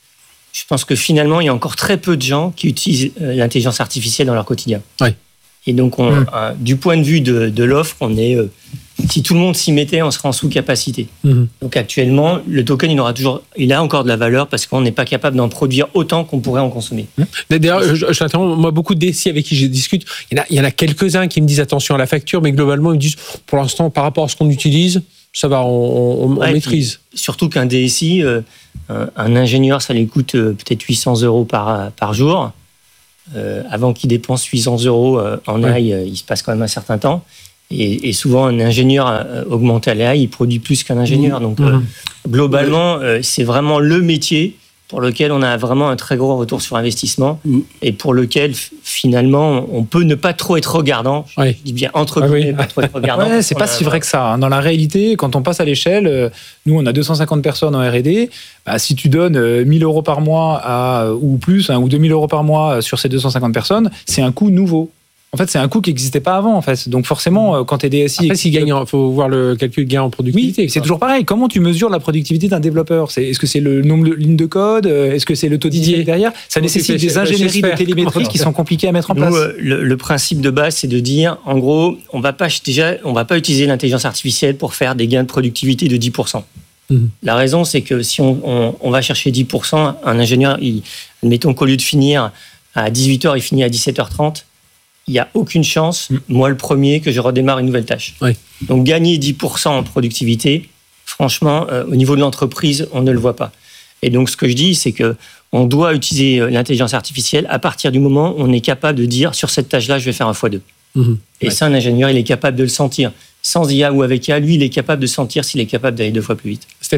Je pense que finalement, il y a encore très peu de gens qui utilisent l'intelligence artificielle dans leur quotidien. Oui. Et donc, on, mmh. euh, du point de vue de, de l'offre, on est euh, si tout le monde s'y mettait, on serait en sous-capacité. Mmh. Donc actuellement, le token, il aura toujours, il a encore de la valeur parce qu'on n'est pas capable d'en produire autant qu'on pourrait en consommer. Mmh. D'ailleurs, je, je t'interromps, moi, beaucoup de D S I avec qui je discute, il y en a, il y en a quelques-uns qui me disent attention à la facture, mais globalement, ils me disent, pour l'instant, par rapport à ce qu'on utilise, ça va, on, on, ouais, on maîtrise. Surtout qu'un D S I, euh, un, un ingénieur, ça lui coûte euh, peut-être huit cents euros par, par jour. Euh, avant qu'il dépense huit cents euros euh, en ouais. A I, euh, il se passe quand même un certain temps. Et, et souvent, un ingénieur euh, augmenté à l'A I, il produit plus qu'un ingénieur. Donc, euh, mmh. globalement, euh, c'est vraiment le métier pour lequel on a vraiment un très gros retour sur investissement mmh. et pour lequel, finalement, on peut ne pas trop être regardant. Oui. Je dis bien entre guillemets, ah oui. pas trop être regardant. Ouais, c'est pas si vrai que ça. Dans la réalité, quand on passe à l'échelle, nous, on a deux cent cinquante personnes en R et D. Bah, si tu donnes mille euros par mois à, ou plus, hein, ou deux mille euros par mois sur ces deux cent cinquante personnes, c'est un coût nouveau. En fait, c'est un coût qui n'existait pas avant, en fait. Donc, forcément, quand tu es D S I... Après, s'il gagne, il faut voir le calcul de gain en productivité. Oui, c'est toujours pareil. Comment tu mesures la productivité d'un développeur ? c'est, Est-ce que c'est le nombre de lignes de code ? Est-ce que c'est le taux d'idée derrière ? Ça nécessite des ingénieries de télémétrie qui sont compliquées à mettre en place. Nous, le, le principe de base, c'est de dire, en gros, on va pas, déjà, on va pas utiliser l'intelligence artificielle pour faire des gains de productivité de dix pour cent. Mmh. La raison, c'est que si on, on, on va chercher dix pour cent, un ingénieur, il, admettons qu'au lieu de finir à dix-huit heures, il finit à dix-sept heures trente, il n'y a aucune chance, mmh. moi le premier, que je redémarre une nouvelle tâche. Oui. Donc gagner dix pour cent en productivité, franchement, euh, au niveau de l'entreprise, on ne le voit pas. Et donc ce que je dis, c'est qu'on doit utiliser l'intelligence artificielle à partir du moment où on est capable de dire, sur cette tâche-là, je vais faire un fois deux. Mmh. Et ouais. ça, un ingénieur, il est capable de le sentir. Sans I A ou avec I A, lui, il est capable de sentir s'il est capable d'aller deux fois plus vite. Stéphane ?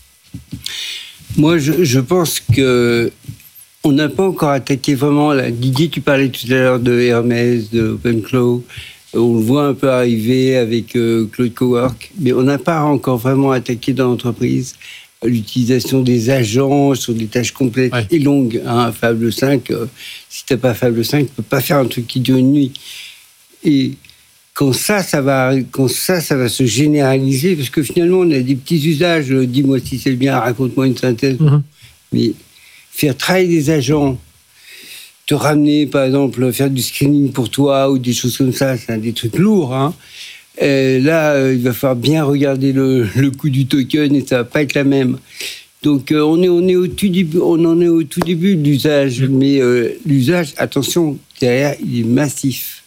Moi, je, je pense que on n'a pas encore attaqué vraiment. Là. Didier, tu parlais tout à l'heure de Hermès, de OpenClaw. On le voit un peu arriver avec euh, Claude Cowork, mais on n'a pas encore vraiment attaqué dans l'entreprise l'utilisation des agents sur des tâches complètes ouais. et longues. Hein. Fable cinq, euh, si tu n'as pas Fable cinq, tu ne peux pas faire un truc qui dure une nuit. Et quand ça, ça va, quand ça, ça va se généraliser, parce que finalement, on a des petits usages. Dis-moi si c'est bien, raconte-moi une synthèse. Mm-hmm. Mais faire travailler des agents, te ramener, par exemple, faire du screening pour toi ou des choses comme ça, c'est des trucs lourds. Hein. Et là, euh, il va falloir bien regarder le, le coût du token et ça va pas être la même. Donc, euh, on est, on est au tout début, on en est au tout début de l'usage, mais euh, l'usage, attention, derrière, il est massif.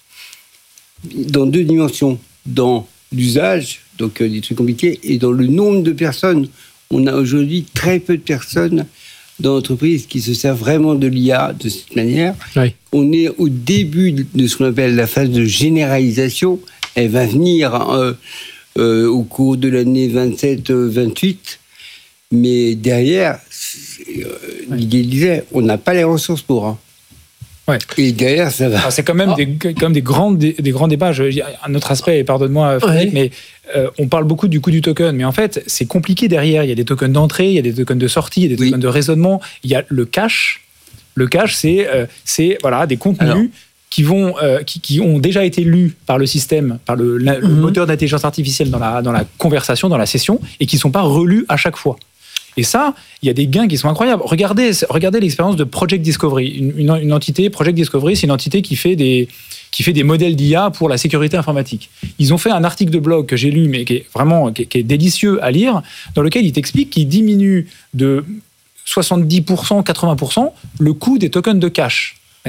Dans deux dimensions, dans l'usage, donc euh, des trucs compliqués, et dans le nombre de personnes. On a aujourd'hui très peu de personnes dans l'entreprise qui se servent vraiment de l'I A de cette manière. Oui. On est au début de ce qu'on appelle la phase de généralisation. Elle va venir euh, euh, au cours de l'année vingt-sept vingt-huit, mais derrière, euh, Didier disait, on n'a pas les ressources pour. Hein. Ouais. Et derrière, ça va. Alors, c'est quand même, oh. des, quand même des, grands, des, des grands débats. Je, un autre aspect, pardonne-moi, Frédéric, ouais. mais euh, on parle beaucoup du coût du token. Mais en fait, c'est compliqué derrière. Il y a des tokens d'entrée, il y a des tokens de sortie, il y a des oui. tokens de raisonnement. Il y a le cache. Le cache, c'est, euh, c'est voilà, des contenus Alors. qui, vont, euh, qui, qui ont déjà été lus par le système, par le, la, mm-hmm. le moteur d'intelligence artificielle dans la, dans la conversation, dans la session, et qui ne sont pas relus à chaque fois. Et ça, il y a des gains qui sont incroyables. Regardez, regardez l'expérience de Project Discovery. Une, une, une entité, Project Discovery, c'est une entité qui fait, des, qui fait des modèles d'I A pour la sécurité informatique. Ils ont fait un article de blog que j'ai lu, mais qui est vraiment qui est, qui est délicieux à lire, dans lequel ils t'expliquent qu'ils diminuent de soixante-dix pour cent, quatre-vingts pour cent le coût des tokens de cache. D'accord ?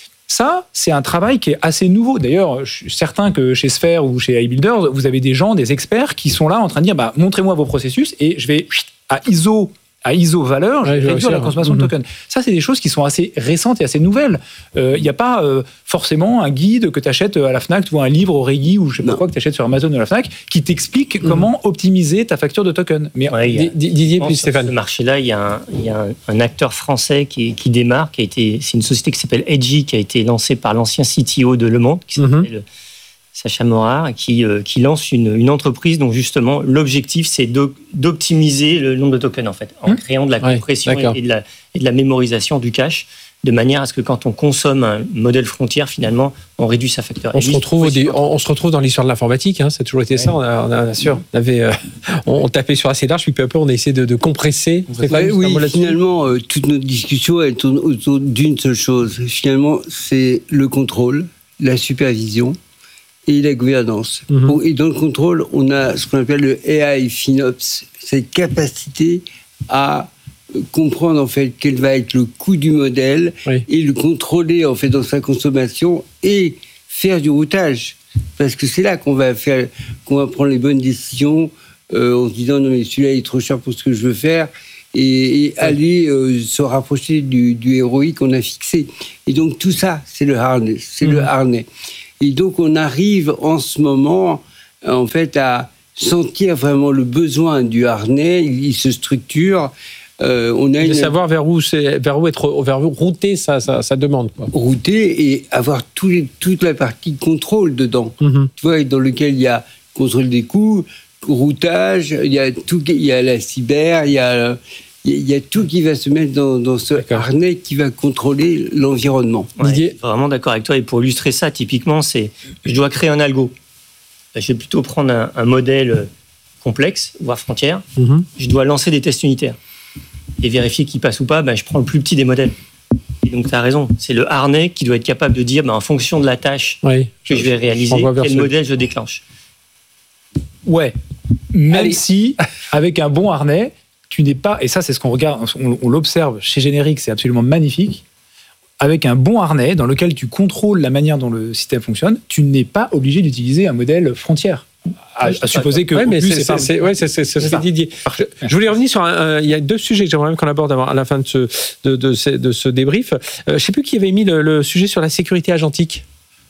Ça, c'est un travail qui est assez nouveau. D'ailleurs, je suis certain que chez Sphere ou chez iBuilder, vous avez des gens, des experts qui sont là en train de dire bah, « montrez-moi vos processus et je vais à I S O, à I S O valeur, je vais ouais, réduire la consommation mmh. de tokens. » Ça, c'est des choses qui sont assez récentes et assez nouvelles. Il euh, n'y a pas euh, forcément un guide que tu achètes à la Fnac ou un livre au Régi ou je ne sais pas quoi que tu achètes sur Amazon ou à la Fnac qui t'explique mmh. comment optimiser ta facture de token. Mais ouais, D- D- Didier puis Stéphane. Sur ce marché-là, il y a un, il y a un, un acteur français qui, qui démarre, qui a été, c'est une société qui s'appelle Edgy, qui a été lancée par l'ancien C T O de Le Monde, qui s'appelle mmh. Sacha Morard, qui, euh, qui lance une, une entreprise dont justement l'objectif c'est de, d'optimiser le nombre de tokens en fait, en mmh. créant de la compression ouais, et, et, de la, et de la mémorisation du cache, de manière à ce que quand on consomme un modèle frontière, finalement, on réduit sa facture. On, se retrouve, des, on, on se retrouve dans l'histoire de l'informatique, hein, ça a toujours été ouais. ça. On, a, on, a, bien sûr. on, avait, euh, on, on tapait sur assez large, puis peu à peu on a essayé de, de compresser. Ouais, oui, finalement, euh, toute notre discussion elle tourne autour d'une seule chose. Finalement, c'est le contrôle, la supervision. et la gouvernance. Mm-hmm. Et dans le contrôle, on a ce qu'on appelle le A I FinOps, cette capacité à comprendre en fait quel va être le coût du modèle oui. et le contrôler en fait dans sa consommation et faire du routage, parce que c'est là qu'on va faire, qu'on va prendre les bonnes décisions euh, en se disant non mais celui-là est trop cher pour ce que je veux faire et, et oui. aller euh, se rapprocher du, du R O I qu'on a fixé. Et donc tout ça, c'est le harnais, c'est mmh. le harnais. Et donc on arrive en ce moment en fait à sentir vraiment le besoin du harnais. Il, il se structure. Euh, on a de une... savoir vers où, c'est, vers où être vers où router sa, sa, sa demande. Quoi. Router et avoir tout les, toute la partie contrôle dedans. Mm-hmm. Tu vois, dans lequel il y a contrôle des coûts, routage, il y a tout, il y a la cyber, il y a, il y a tout qui va se mettre dans, dans ce D'accord. harnais qui va contrôler l'environnement. Ouais, je suis vraiment d'accord avec toi. Et pour illustrer ça, typiquement, c'est je dois créer un algo. Je vais plutôt prendre un, un modèle complexe, voire frontière. Mm-hmm. Je dois lancer des tests unitaires. Et vérifier qu'il passe ou pas, ben, je prends le plus petit des modèles. Et donc, tu as raison. C'est le harnais qui doit être capable de dire, ben, en fonction de la tâche oui, que je vais réaliser, quel ce... modèle je déclenche. Ouais. Même Allez. si, avec un bon harnais, tu n'es pas... Et ça, c'est ce qu'on regarde, on, on l'observe chez Générique, c'est absolument magnifique. Avec un bon harnais dans lequel tu contrôles la manière dont le système fonctionne, tu n'es pas obligé d'utiliser un modèle frontière. À, à supposer que ouais, mais plus, c'est, c'est, c'est, c'est, ouais, c'est, c'est, c'est, c'est Didier. Je, je voulais revenir sur un, il y a deux sujets que j'aimerais même qu'on aborde à la fin de ce, de, de, ce, de ce débrief. Euh, je ne sais plus qui avait mis le, le sujet sur la sécurité agentique.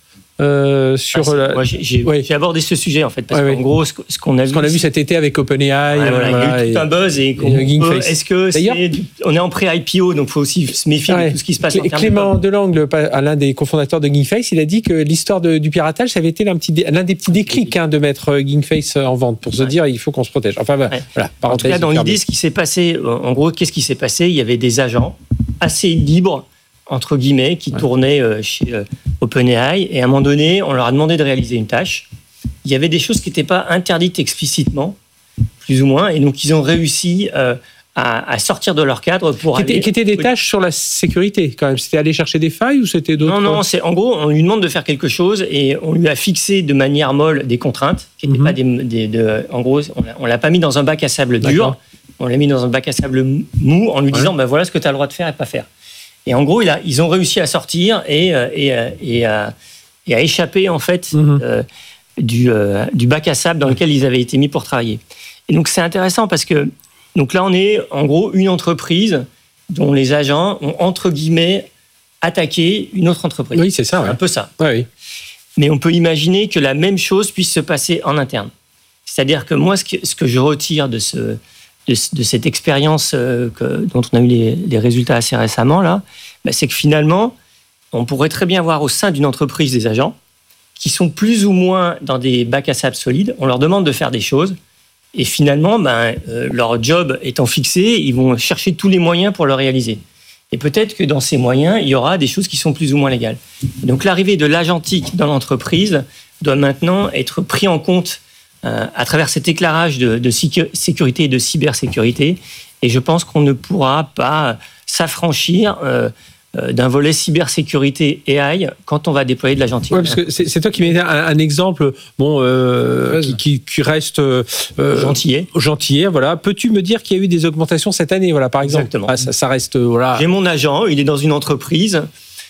Euh, sur ah, la... Moi, j'ai, j'ai, ouais. j'ai abordé ce sujet en fait parce ouais, qu'en ouais. gros, ce, ce qu'on a ce vu, qu'on a vu cet été avec OpenAI, ouais, voilà, voilà, il y a eu tout un buzz et, et peut, est-ce que D'ailleurs, c'est, on est en pré-I P O, donc il faut aussi se méfier ouais. de tout ce qui se passe. Clé- en Clément de Delangle, l'un des cofondateurs de GinkFace, il a dit que l'histoire de, du piratage, ça avait été l'un, petit, l'un des petits déclics hein, de mettre GinkFace en vente pour se ouais. dire il faut qu'on se protège. Enfin ouais. voilà. En tout cas, dans l'idée, ce qui s'est passé, en gros, qu'est-ce qui s'est passé ? Il y avait des agents assez libres entre guillemets, qui ouais. tournaient euh, chez euh, OpenAI. Et à un moment donné, on leur a demandé de réaliser une tâche. Il y avait des choses qui n'étaient pas interdites explicitement, plus ou moins. Et donc, ils ont réussi euh, à, à sortir de leur cadre pour qui aller... Étaient, qui étaient des tâches sur la sécurité, quand même. C'était aller chercher des failles ou c'était d'autres... Non, non. C'est, en gros, on lui demande de faire quelque chose et on lui a fixé de manière molle des contraintes qui n'étaient mm-hmm. pas des... des de, en gros, on ne l'a pas mis dans un bac à sable dur. D'accord. On l'a mis dans un bac à sable mou en lui disant, ouais. ben voilà ce que tu as le droit de faire et pas faire. Et en gros, il a, ils ont réussi à sortir et, et, et, à, et à échapper en fait mmh. euh, du, euh, du bac à sable dans lequel ils avaient été mis pour travailler. Et donc c'est intéressant parce que donc là on est en gros une entreprise dont les agents ont entre guillemets attaqué une autre entreprise. Oui, c'est ça. Ouais. Un peu ça. Ouais, oui. Mais on peut imaginer que la même chose puisse se passer en interne. C'est-à-dire que moi, ce que, ce que je retire de ce De, de cette expérience euh, que, dont on a eu les, les résultats assez récemment, là, bah, c'est que finalement, on pourrait très bien avoir au sein d'une entreprise des agents qui sont plus ou moins dans des bacs à sable solides. On leur demande de faire des choses et finalement, bah, euh, leur job étant fixé, ils vont chercher tous les moyens pour le réaliser. Et peut-être que dans ces moyens, il y aura des choses qui sont plus ou moins légales. Et donc l'arrivée de l'agentique dans l'entreprise doit maintenant être pris en compte Euh, à travers cet éclairage de, de sécurité et de cybersécurité. Et je pense qu'on ne pourra pas s'affranchir euh, euh, d'un volet cybersécurité A I quand on va déployer de l'agentique. Oui, parce que c'est, c'est toi qui mets un, un exemple bon, euh, qui, qui, qui reste... Euh, gentillet. Gentillet, voilà. Peux-tu me dire qu'il y a eu des augmentations cette année, voilà, par exemple ? Exactement. Ah, ça, ça reste... Voilà. J'ai mon agent, il est dans une entreprise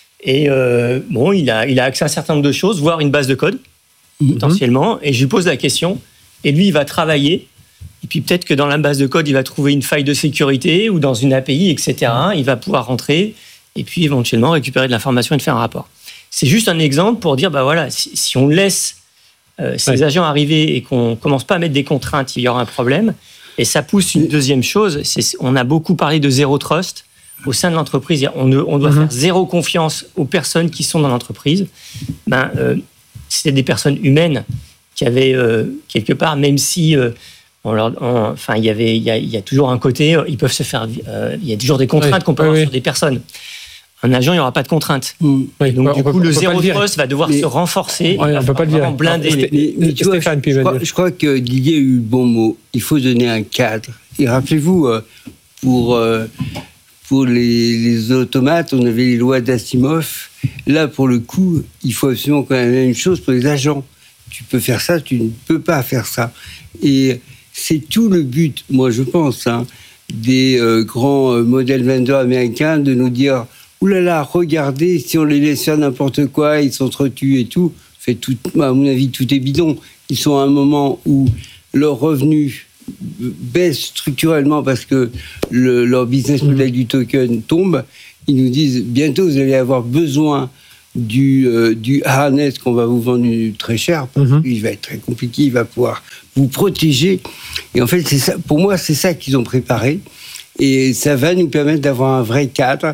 et euh, bon, il a, il a accès à un certain nombre de choses, voire une base de code. Potentiellement, et je lui pose la question, et lui, il va travailler, et puis peut-être que dans la base de code, il va trouver une faille de sécurité, ou dans une A P I, et cetera. Il va pouvoir rentrer, et puis éventuellement récupérer de l'information et de faire un rapport. C'est juste un exemple pour dire, bah voilà, si, si on laisse euh, ces ouais. agents arriver et qu'on commence pas à mettre des contraintes, il y aura un problème, et ça pousse une deuxième chose, c'est, on a beaucoup parlé de zéro trust, au sein de l'entreprise, on, on doit mm-hmm. faire zéro confiance aux personnes qui sont dans l'entreprise. Ben, euh, c'était des personnes humaines qui avaient euh, quelque part, même si euh, on leur, on, enfin, il y avait, il y a, il y a toujours un côté, ils peuvent se faire, euh, il y a toujours des contraintes oui, qu'on peut oui, avoir oui. sur des personnes. Un agent, il n'y aura pas de contraintes. Mmh. Oui, donc, du coup, peut, le zéro trust va devoir mais, se renforcer. Ouais, on ne peut pas le dire. Blinder mais, les... mais, mais tu vois, je, je, crois, je crois que Didier a eu le bon mot. Il faut donner un cadre. Et rappelez-vous, euh, pour, euh, pour les, les automates, on avait les lois d'Asimov. Là, pour le coup, il faut absolument qu'on ait la même chose pour les agents. tu peux faire ça, tu ne peux pas faire ça. Et c'est tout le but, moi je pense, hein, des euh, grands euh, modèles vendors américains de nous dire « Ouh là là, regardez, si on les laisse faire n'importe quoi, ils s'entretuent et tout. » Fait tout, à mon avis, tout est bidon. Ils sont à un moment où leurs revenus baissent structurellement parce que le, leur business model mmh. du token tombe. Ils nous disent bientôt vous allez avoir besoin du, euh, du harness qu'on va vous vendre très cher. Parce mmh. qu'il va être très compliqué, il va pouvoir vous protéger. Et en fait, c'est ça, pour moi, c'est ça qu'ils ont préparé. Et ça va nous permettre d'avoir un vrai cadre.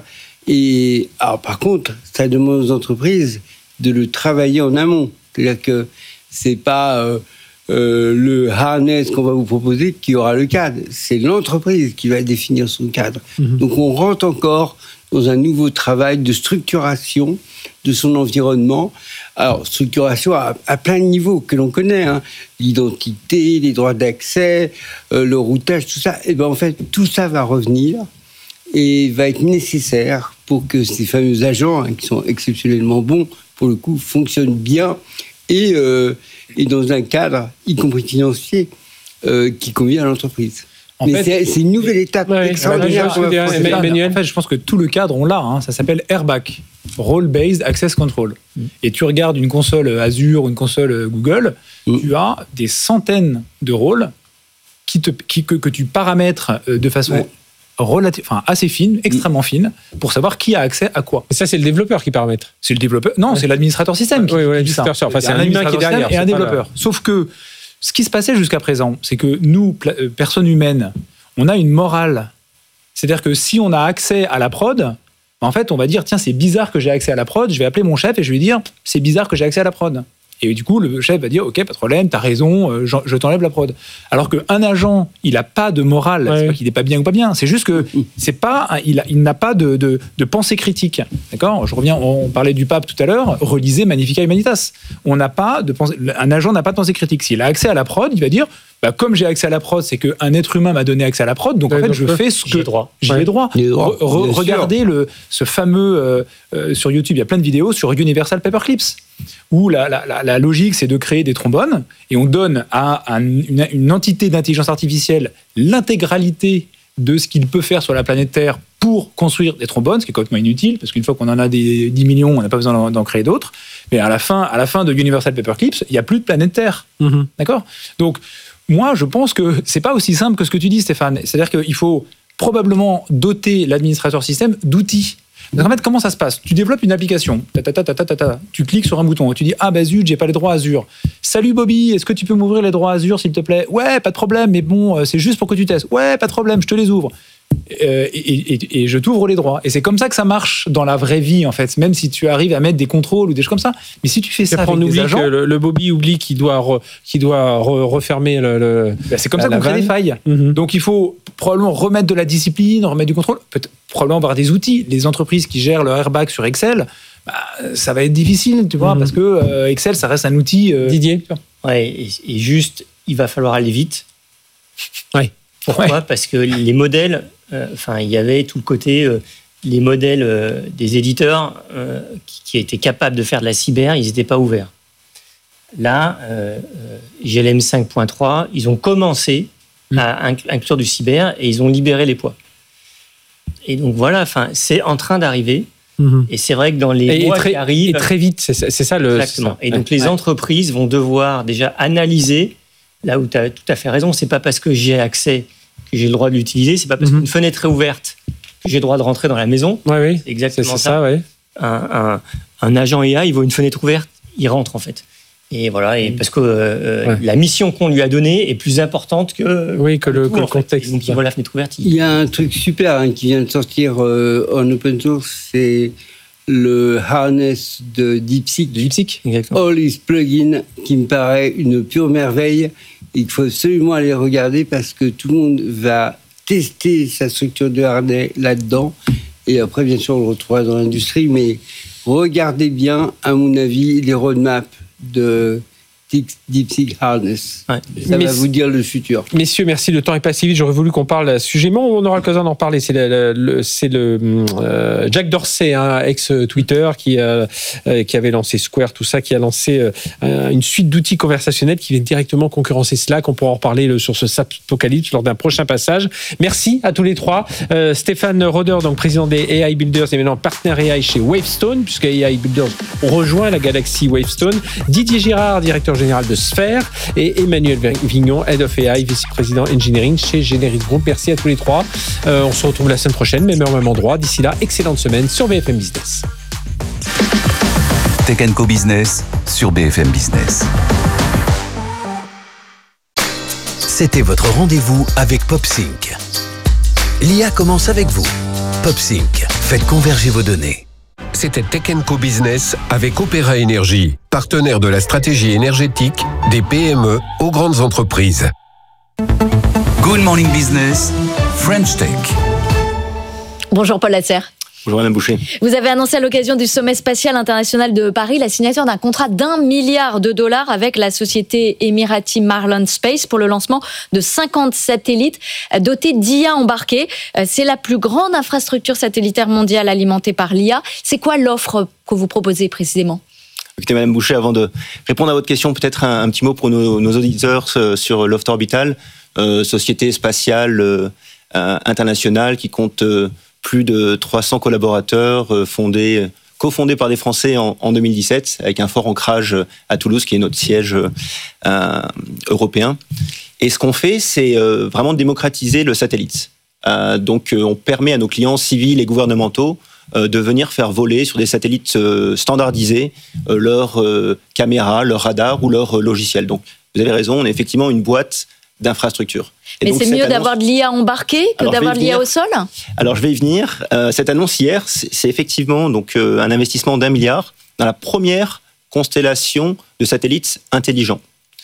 Et alors, par contre, ça demande aux entreprises de le travailler en amont. C'est-à-dire que c'est pas euh, euh, le harness qu'on va vous proposer qui aura le cadre. C'est l'entreprise qui va définir son cadre. Mmh. Donc on rentre encore dans un nouveau travail de structuration de son environnement. Alors, structuration à, à plein de niveaux que l'on connaît. Hein. L'identité, les droits d'accès, euh, le routage, tout ça. Et bien en fait, tout ça va revenir et va être nécessaire pour que ces fameux agents, hein, qui sont exceptionnellement bons, pour le coup, fonctionnent bien et, euh, et dans un cadre, y compris financier, euh, qui convient à l'entreprise. En Mais fait, c'est, c'est une nouvelle étape ouais, extraordinaire. En fait, je pense que tout le cadre, on l'a. Hein, ça s'appelle R B A C, Role-Based Access Control. Mm. Et tu regardes une console Azure ou une console Google, mm. tu as des centaines de rôles qui te, qui, que, que tu paramètres de façon... Ouais. Relative, enfin assez fine, extrêmement fine, pour savoir qui a accès à quoi. Et ça, c'est le développeur qui paramètre. C'est le développeur. Non, ouais. c'est l'administrateur système. Qui, oui, oui, l'administrateur. Enfin, c'est un, un humain qui est derrière et un développeur. La... Sauf que ce qui se passait jusqu'à présent, c'est que nous, personnes humaines, on a une morale. C'est-à-dire que si on a accès à la prod, en fait, on va dire tiens, c'est bizarre que j'ai accès à la prod. Je vais appeler mon chef et je vais lui dire c'est bizarre que j'ai accès à la prod. Et du coup, le chef va dire ok, pas de problème, t'as raison, je, je t'enlève la prod. Alors qu'un agent, il n'a pas de morale, ouais. c'est pas qu'il n'est pas bien ou pas bien, c'est juste que c'est pas, il, a, il n'a pas de, de, de pensée critique. D'accord ? Je reviens, on parlait du pape tout à l'heure, relisez Magnificat Humanitas. On n'a pas de pensée, un agent n'a pas de pensée critique. S'il a accès à la prod, il va dire bah, comme j'ai accès à la prod, c'est qu'un être humain m'a donné accès à la prod, donc ouais, en fait, donc je fais ce que j'ai droit. J'ai ouais. droit. Re, re, regardez le, ce fameux euh, euh, sur YouTube, il y a plein de vidéos sur Universal Paperclips. Où la, la, la, la logique, c'est de créer des trombones, et on donne à un, une, une entité d'intelligence artificielle l'intégralité de ce qu'il peut faire sur la planète Terre pour construire des trombones, ce qui est complètement inutile, parce qu'une fois qu'on en a des dix millions, on n'a pas besoin d'en, d'en créer d'autres. Mais à la fin, à la fin de Universal Paperclips, il n'y a plus de planète Terre. Mm-hmm. D'accord ? Donc, moi, je pense que c'est pas aussi simple que ce que tu dis, Stéphane. C'est-à-dire qu'il faut probablement doter l'administrateur système d'outils. Donc en fait, comment ça se passe ? Tu développes une application, ta, ta, ta, ta, ta, ta, tu cliques sur un bouton et tu dis « Ah bah zut, j'ai pas les droits Azure. Salut Bobby, est-ce que tu peux m'ouvrir les droits Azure s'il te plaît ? Ouais, pas de problème, mais bon, c'est juste pour que tu testes. Ouais, pas de problème, je te les ouvre. Euh, et, et, et, et je t'ouvre les droits. » Et c'est comme ça que ça marche dans la vraie vie, en fait, même si tu arrives à mettre des contrôles ou des choses comme ça. Mais si tu fais ça avec des agents... Que le, le Bobby oublie qu'il doit, re, qu'il doit re, refermer le... le bah c'est comme la, ça qu'on crée des failles. Mm-hmm. Donc il faut probablement remettre de la discipline, remettre du contrôle, peut-être probablement avoir des outils. Les entreprises qui gèrent le R B A C sur Excel, bah, ça va être difficile, tu vois, mm-hmm. parce que euh, Excel, ça reste un outil... Euh, Didier. Ouais, et, et juste, il va falloir aller vite. Ouais. Pourquoi ? Ouais. Parce que les modèles... Enfin, euh, il y avait tout le côté, euh, les modèles euh, des éditeurs euh, qui, qui étaient capables de faire de la cyber, ils n'étaient pas ouverts. Là, euh, G L M cinq point trois, ils ont commencé mmh. à inclure du cyber et ils ont libéré les poids. Et donc voilà, enfin, c'est en train d'arriver. Mmh. Et c'est vrai que dans les et mois très, qui arrivent... Et très vite, c'est ça, c'est ça le... Exactement. C'est ça. Et donc ouais. les entreprises vont devoir déjà analyser, là où tu as tout à fait raison, c'est pas parce que j'ai accès... que j'ai le droit de l'utiliser, c'est pas parce mm-hmm. qu'une fenêtre est ouverte que j'ai le droit de rentrer dans la maison. Ouais, oui, c'est exactement c'est, c'est ça. ça ouais. un, un, un agent I A, il voit une fenêtre ouverte, il rentre en fait. Et voilà, et parce que euh, ouais. la mission qu'on lui a donnée est plus importante que, oui, que le, tout, que le contexte. Donc il voit la fenêtre ouverte. Il... il y a un truc super hein, qui vient de sortir euh, en open source, c'est le harness de DeepSeek. De DeepSeek, exactement. All is plugin, qui me paraît une pure merveille. Il faut absolument aller regarder parce que tout le monde va tester sa structure de harnais là-dedans. Et après, bien sûr, on le retrouvera dans l'industrie. Mais regardez bien, à mon avis, les roadmaps de DeepSeek Harness. Ouais. Ça Mais va vous dire le futur. Messieurs, merci. Le temps est passé vite. J'aurais voulu qu'on parle à ce sujet, mais on aura l'occasion d'en parler. C'est le, le, c'est le euh, Jack Dorsey, hein, ex-Twitter, qui, euh, qui avait lancé Square, tout ça, qui a lancé euh, une suite d'outils conversationnels qui viennent directement concurrencer Slack. On pourra en reparler le, sur ce S A P Apocalypse lors d'un prochain passage. Merci à tous les trois. Euh, Stéphane Roeder, donc président des A I Builders et maintenant partenaire A I chez Wavestone, puisque A I Builders rejoint la galaxie Wavestone. Didier Girard, directeur général de Sphère, et Emmanuel Vignon, Head of A I, vice-président Engineering chez Generis Group. Merci à tous les trois. Euh, on se retrouve la semaine prochaine, même heure, même endroit. D'ici là, excellente semaine sur B F M Business. Tech and Co Business sur B F M Business. C'était votre rendez-vous avec PopSync. L'I A commence avec vous. PopSync, faites converger vos données. C'était Tech and Co Business avec Opéra Énergie, partenaire de la stratégie énergétique des P M E aux grandes entreprises. Good Morning Business, French Tech. Bonjour Paul Lasserre. Bonjour Madame Boucher. Vous avez annoncé à l'occasion du sommet spatial international de Paris la signature d'un contrat d'un milliard de dollars avec la société émirati Marlon Space pour le lancement de cinquante satellites dotés d'I A embarqués. C'est la plus grande infrastructure satellitaire mondiale alimentée par l'I A. C'est quoi l'offre que vous proposez précisément ? Écoutez Madame Boucher, avant de répondre à votre question, peut-être un, un petit mot pour nos, nos auditeurs sur Loft Orbital, euh, société spatiale euh, internationale qui compte euh, plus de trois cents collaborateurs, fondés, cofondés par des Français en, en deux mille dix-sept, avec un fort ancrage à Toulouse, qui est notre siège euh, européen. Et ce qu'on fait, c'est euh, vraiment démocratiser le satellite. Euh, donc, euh, on permet à nos clients civils et gouvernementaux euh, de venir faire voler sur des satellites euh, standardisés euh, leurs euh, caméras, leurs radars ou leurs euh, logiciels. Donc, vous avez raison, on est effectivement une boîte d'infrastructure. Et Mais donc, c'est mieux annonce... d'avoir de l'I A embarquée que Alors, d'avoir de l'I A au sol ? Alors, je vais y venir. Euh, cette annonce hier, c'est, c'est effectivement donc, euh, un investissement d'un milliard dans la première constellation de satellites intelligents.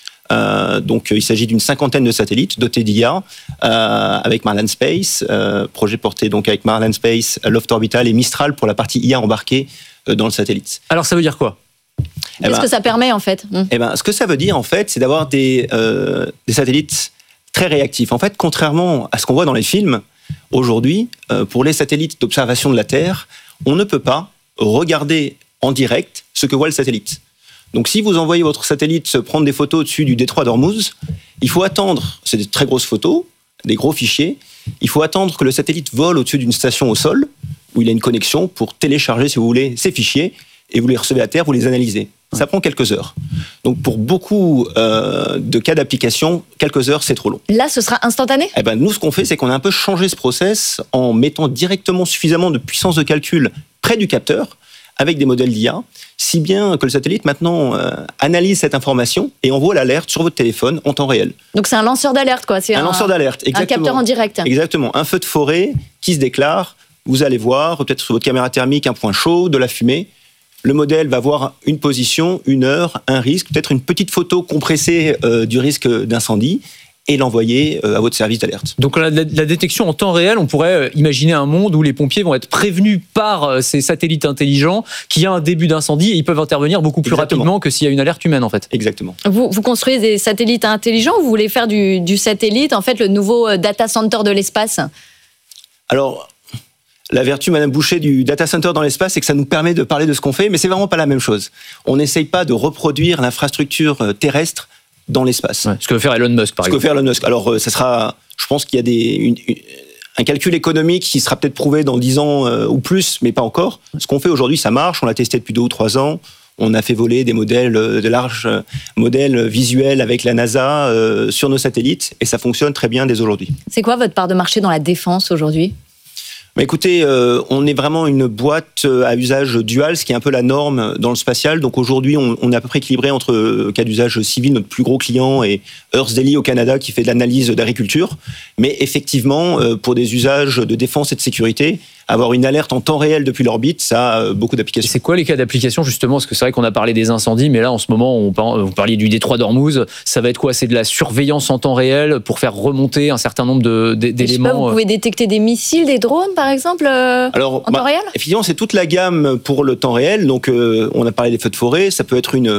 Euh, donc, euh, il s'agit d'une cinquantaine de satellites dotés d'I A euh, avec Marlon Space, euh, projet porté donc avec Marlon Space, Loft Orbital et Mistral pour la partie I A embarquée euh, dans le satellite. Alors, ça veut dire quoi ? Qu'est-ce eh ben, que ça permet en fait ? Eh ben, ce que ça veut dire en fait, c'est d'avoir des, euh, des satellites très réactifs. En fait, contrairement à ce qu'on voit dans les films, aujourd'hui, euh, pour les satellites d'observation de la Terre, on ne peut pas regarder en direct ce que voit le satellite. Donc, si vous envoyez votre satellite se prendre des photos au-dessus du détroit d'Ormuz, il faut attendre, c'est des très grosses photos, des gros fichiers, il faut attendre que le satellite vole au-dessus d'une station au sol, où il a une connexion pour télécharger, si vous voulez, ces fichiers, et vous les recevez à terre, vous les analysez. Ça prend quelques heures. Donc, pour beaucoup euh, de cas d'application, quelques heures, c'est trop long. Là, ce sera instantané ? Eh ben, nous, ce qu'on fait, c'est qu'on a un peu changé ce process en mettant directement suffisamment de puissance de calcul près du capteur, avec des modèles d'I A, si bien que le satellite, maintenant, euh, analyse cette information et envoie l'alerte sur votre téléphone en temps réel. Donc, c'est un lanceur d'alerte, quoi. C'est un, un lanceur d'alerte, exactement. Un capteur en direct. Exactement. Un feu de forêt qui se déclare. Vous allez voir, peut-être sur votre caméra thermique, un point chaud, de la fumée. Le modèle va voir une position, une heure, un risque, peut-être une petite photo compressée euh, du risque d'incendie et l'envoyer euh, à votre service d'alerte. Donc la, la, la détection en temps réel, on pourrait imaginer un monde où les pompiers vont être prévenus par euh, ces satellites intelligents qu'il y a un début d'incendie et ils peuvent intervenir beaucoup plus Exactement. rapidement que s'il y a une alerte humaine en fait. Exactement. Vous, vous construisez des satellites intelligents ou vous voulez faire du, du satellite, en fait le nouveau data center de l'espace ? Alors... La vertu, Madame Boucher, du data center dans l'espace, c'est que ça nous permet de parler de ce qu'on fait, mais c'est vraiment pas la même chose. On n'essaye pas de reproduire l'infrastructure terrestre dans l'espace. Ouais, ce que veut faire Elon Musk, par ce exemple. Ce que veut faire Elon Musk. Alors, ça sera, je pense qu'il y a des, une, une, un calcul économique qui sera peut-être prouvé dans dix ans euh, ou plus, mais pas encore. Ce qu'on fait aujourd'hui, ça marche. On l'a testé depuis deux ou trois ans. On a fait voler des modèles, de larges modèles visuels avec la NASA euh, sur nos satellites, et ça fonctionne très bien dès aujourd'hui. C'est quoi votre part de marché dans la défense aujourd'hui ? Bah écoutez, euh, on est vraiment une boîte à usage dual, ce qui est un peu la norme dans le spatial. Donc aujourd'hui, on, on est à peu près équilibré entre euh, cas d'usage civil, notre plus gros client, et Earth Daily au Canada qui fait de l'analyse d'agriculture. Mais effectivement, euh, pour des usages de défense et de sécurité, avoir une alerte en temps réel depuis l'orbite, ça a beaucoup d'applications. Et c'est quoi les cas d'application justement ? Parce que c'est vrai qu'on a parlé des incendies, mais là en ce moment, on parle, vous parliez du détroit d'Ormuz. Ça va être quoi ? C'est de la surveillance en temps réel pour faire remonter un certain nombre de, d'éléments. Je sais pas, vous pouvez détecter des missiles, des drones par exemple euh, Alors, en bah, temps réel ? Effectivement, c'est toute la gamme pour le temps réel. Donc, euh, on a parlé des feux de forêt. Ça peut être une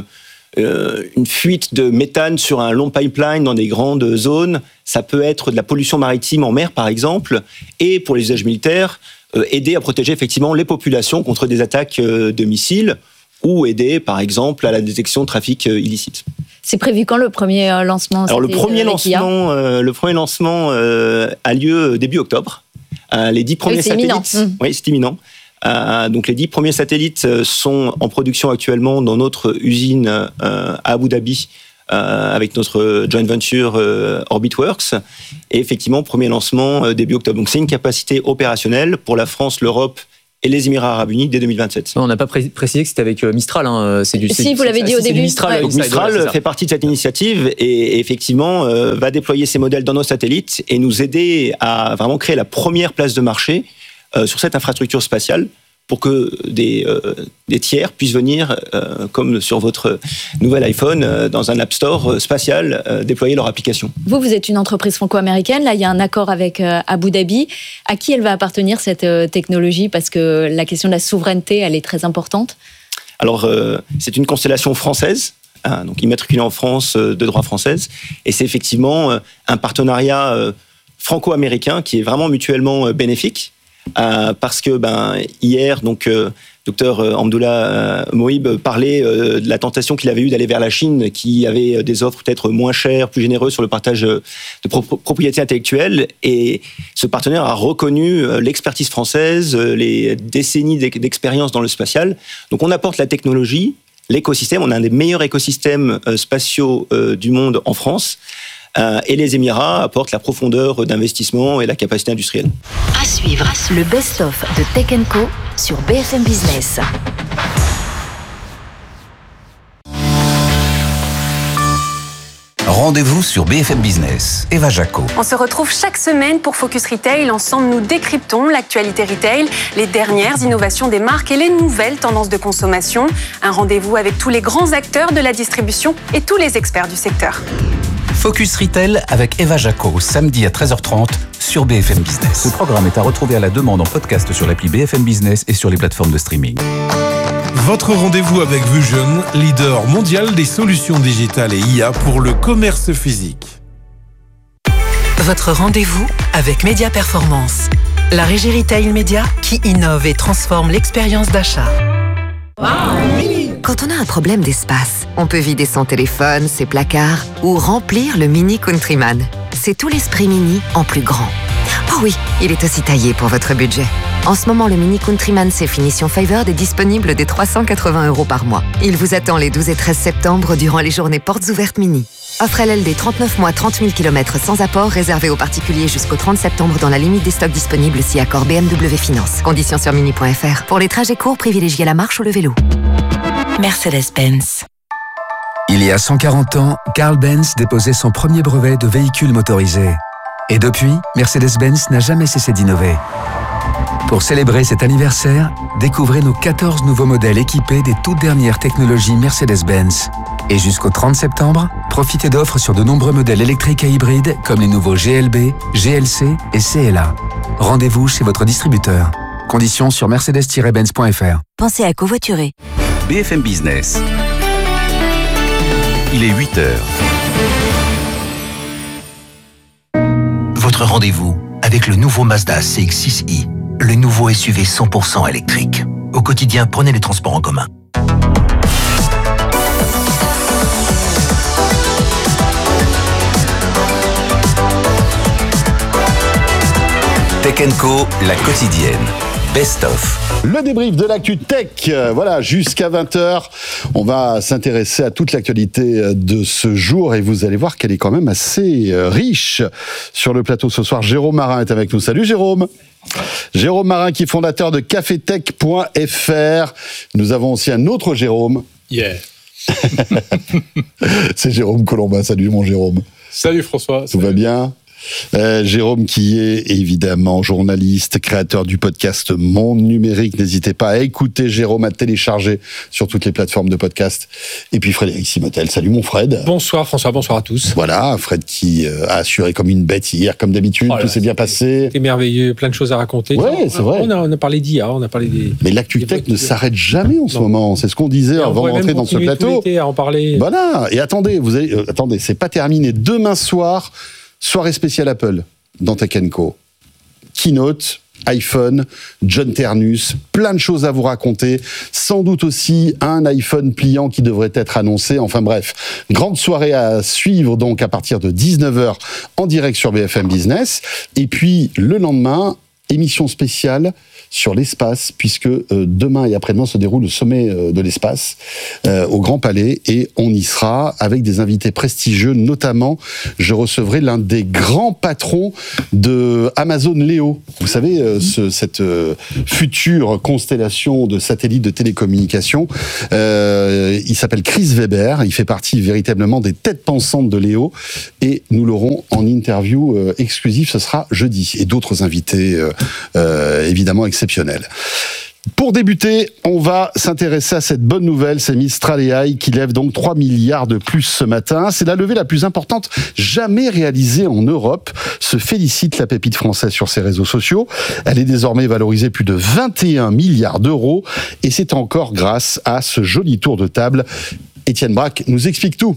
euh, une fuite de méthane sur un long pipeline dans des grandes zones. Ça peut être de la pollution maritime en mer, par exemple. Et pour les usages militaires, euh, aider à protéger effectivement les populations contre des attaques euh, de missiles ou aider, par exemple, à la détection de trafic euh, illicite. C'est prévu quand le premier euh, lancement? Alors le premier lancement, euh, le premier lancement euh, a lieu début octobre. Euh, les dix premiers oui, c'est satellites, imminent. Mmh. oui, c'est imminent. Euh, donc les dix premiers satellites sont en production actuellement dans notre usine euh, à Abu Dhabi euh, avec notre joint venture euh, Orbitworks. Et effectivement, premier lancement euh, début octobre. Donc c'est une capacité opérationnelle pour la France, l'Europe et les Émirats Arabes Unis dès deux mille vingt-sept. On n'a pas pré- précisé que c'était avec Mistral. Hein. C'est du, si, c'est, vous l'avez c'est, dit c'est, au c'est début. Mistral, ouais. Donc Mistral voilà, fait partie de cette initiative et, et effectivement euh, va déployer ces modèles dans nos satellites et nous aider à vraiment créer la première place de marché euh, sur cette infrastructure spatiale pour que des, euh, des tiers puissent venir, euh, comme sur votre nouvel iPhone, euh, dans un App Store spatial, euh, déployer leur application. Vous, vous êtes une entreprise franco-américaine. Là, il y a un accord avec euh, Abu Dhabi. À qui elle va appartenir, cette euh, technologie? Parce que la question de la souveraineté, elle est très importante. Alors, euh, c'est une constellation française, hein, donc immatriculée en France, euh, de droit française. Et c'est effectivement euh, un partenariat euh, franco-américain qui est vraiment mutuellement euh, bénéfique. Euh, parce que ben, hier, donc, euh, docteur Hamdoullah euh, Mohib parlait euh, de la tentation qu'il avait eue d'aller vers la Chine, qui avait des offres peut-être moins chères, plus généreuses sur le partage de pro- propriété intellectuelle. Et ce partenaire a reconnu euh, l'expertise française, euh, les décennies d'expérience dans le spatial. Donc on apporte la technologie, l'écosystème. On a un des meilleurs écosystèmes euh, spatiaux euh, du monde en France. Euh, et les Émirats apportent la profondeur d'investissement et la capacité industrielle. À suivre, le best-of de Tech and Co sur B F M Business. Rendez-vous sur B F M Business. Eva Jaco. On se retrouve chaque semaine pour Focus Retail. Ensemble, nous décryptons l'actualité retail, les dernières innovations des marques et les nouvelles tendances de consommation. Un rendez-vous avec tous les grands acteurs de la distribution et tous les experts du secteur. Focus Retail avec Eva Jaco, samedi à treize heures trente sur B F M Business. Ce programme est à retrouver à la demande en podcast sur l'appli B F M Business et sur les plateformes de streaming. Votre rendez-vous avec Vusion, leader mondial des solutions digitales et I A pour le commerce physique. Votre rendez-vous avec Média Performance, la régie retail média qui innove et transforme l'expérience d'achat. Quand on a un problème d'espace, on peut vider son téléphone, ses placards ou remplir le Mini Countryman. C'est tout l'esprit Mini en plus grand. Oh oui, il est aussi taillé pour votre budget. En ce moment, le Mini Countryman C Finition Favored est disponible dès trois cent quatre-vingts euros par mois. Il vous attend les douze et treize septembre durant les journées portes ouvertes Mini. Offre L L D trente-neuf mois, trente mille kilomètres sans apport, réservé aux particuliers jusqu'au trente septembre dans la limite des stocks disponibles si accord B M W Finance. Conditions sur mini point f r. Pour les trajets courts, privilégiez la marche ou le vélo. Mercedes-Benz. Il y a cent quarante ans, Carl Benz déposait son premier brevet de véhicule motorisé. Et depuis, Mercedes-Benz n'a jamais cessé d'innover. Pour célébrer cet anniversaire, découvrez nos quatorze nouveaux modèles équipés des toutes dernières technologies Mercedes-Benz. Et jusqu'au trente septembre, profitez d'offres sur de nombreux modèles électriques et hybrides comme les nouveaux G L B, G L C et C L A. Rendez-vous chez votre distributeur. Conditions sur mercedes tiret benz point f r. Pensez à covoiturer. B F M Business. Il est huit heures. Votre rendez-vous avec le nouveau Mazda C X six i, le nouveau S U V cent pour cent électrique. Au quotidien, prenez les transports en commun. Tech and Co, la quotidienne. Best of. Le débrief de l'actu tech, voilà, jusqu'à vingt heures. On va s'intéresser à toute l'actualité de ce jour et vous allez voir qu'elle est quand même assez riche. Sur le plateau ce soir, Jérôme Marin est avec nous. Salut Jérôme. Jérôme Marin qui est fondateur de cafetech point f r. Nous avons aussi un autre Jérôme. Yeah. C'est Jérôme Colombin. Salut mon Jérôme. Salut François. Tout va bien ? Euh, Jérôme qui est évidemment journaliste, créateur du podcast Monde Numérique. N'hésitez pas à écouter Jérôme, à télécharger sur toutes les plateformes de podcast. Et puis Frédéric Simotel. Salut mon Fred. Bonsoir François, bonsoir à tous. Voilà, Fred qui a assuré comme une bête hier, comme d'habitude. Oh là, tout s'est bien passé. C'était merveilleux, plein de choses à raconter. Ouais, c'est vrai. On a, on a parlé d'I A, on a parlé des... Mais l'actu tech ne s'arrête jamais en ce non. moment. C'est ce qu'on disait et avant de rentrer dans ce plateau. À en parler. Voilà. Et attendez, vous avez, euh, attendez, c'est pas terminé. Demain soir, soirée spéciale Apple dans Tech and Co. Keynote, iPhone, John Ternus, plein de choses à vous raconter. Sans doute aussi un iPhone pliant qui devrait être annoncé. Enfin bref, grande soirée à suivre donc à partir de dix-neuf heures en direct sur B F M Business. Et puis le lendemain, émission spéciale sur l'espace, puisque euh, demain et après-demain se déroule le sommet euh, de l'espace euh, au Grand Palais, et on y sera avec des invités prestigieux, notamment je recevrai l'un des grands patrons de Amazon Leo. Vous savez, euh, ce, cette euh, future constellation de satellites de télécommunications. Euh, il s'appelle Chris Weber, il fait partie véritablement des têtes pensantes de Leo, et nous l'aurons en interview euh, exclusive, ce sera jeudi, et d'autres invités euh, euh, évidemment exceptionnel. Pour débuter, on va s'intéresser à cette bonne nouvelle, c'est Mistral A I qui lève donc trois milliards de plus ce matin. C'est la levée la plus importante jamais réalisée en Europe, se félicite la pépite française sur ses réseaux sociaux. Elle est désormais valorisée plus de vingt et un milliards d'euros, et c'est encore grâce à ce joli tour de table. Étienne Braque nous explique tout.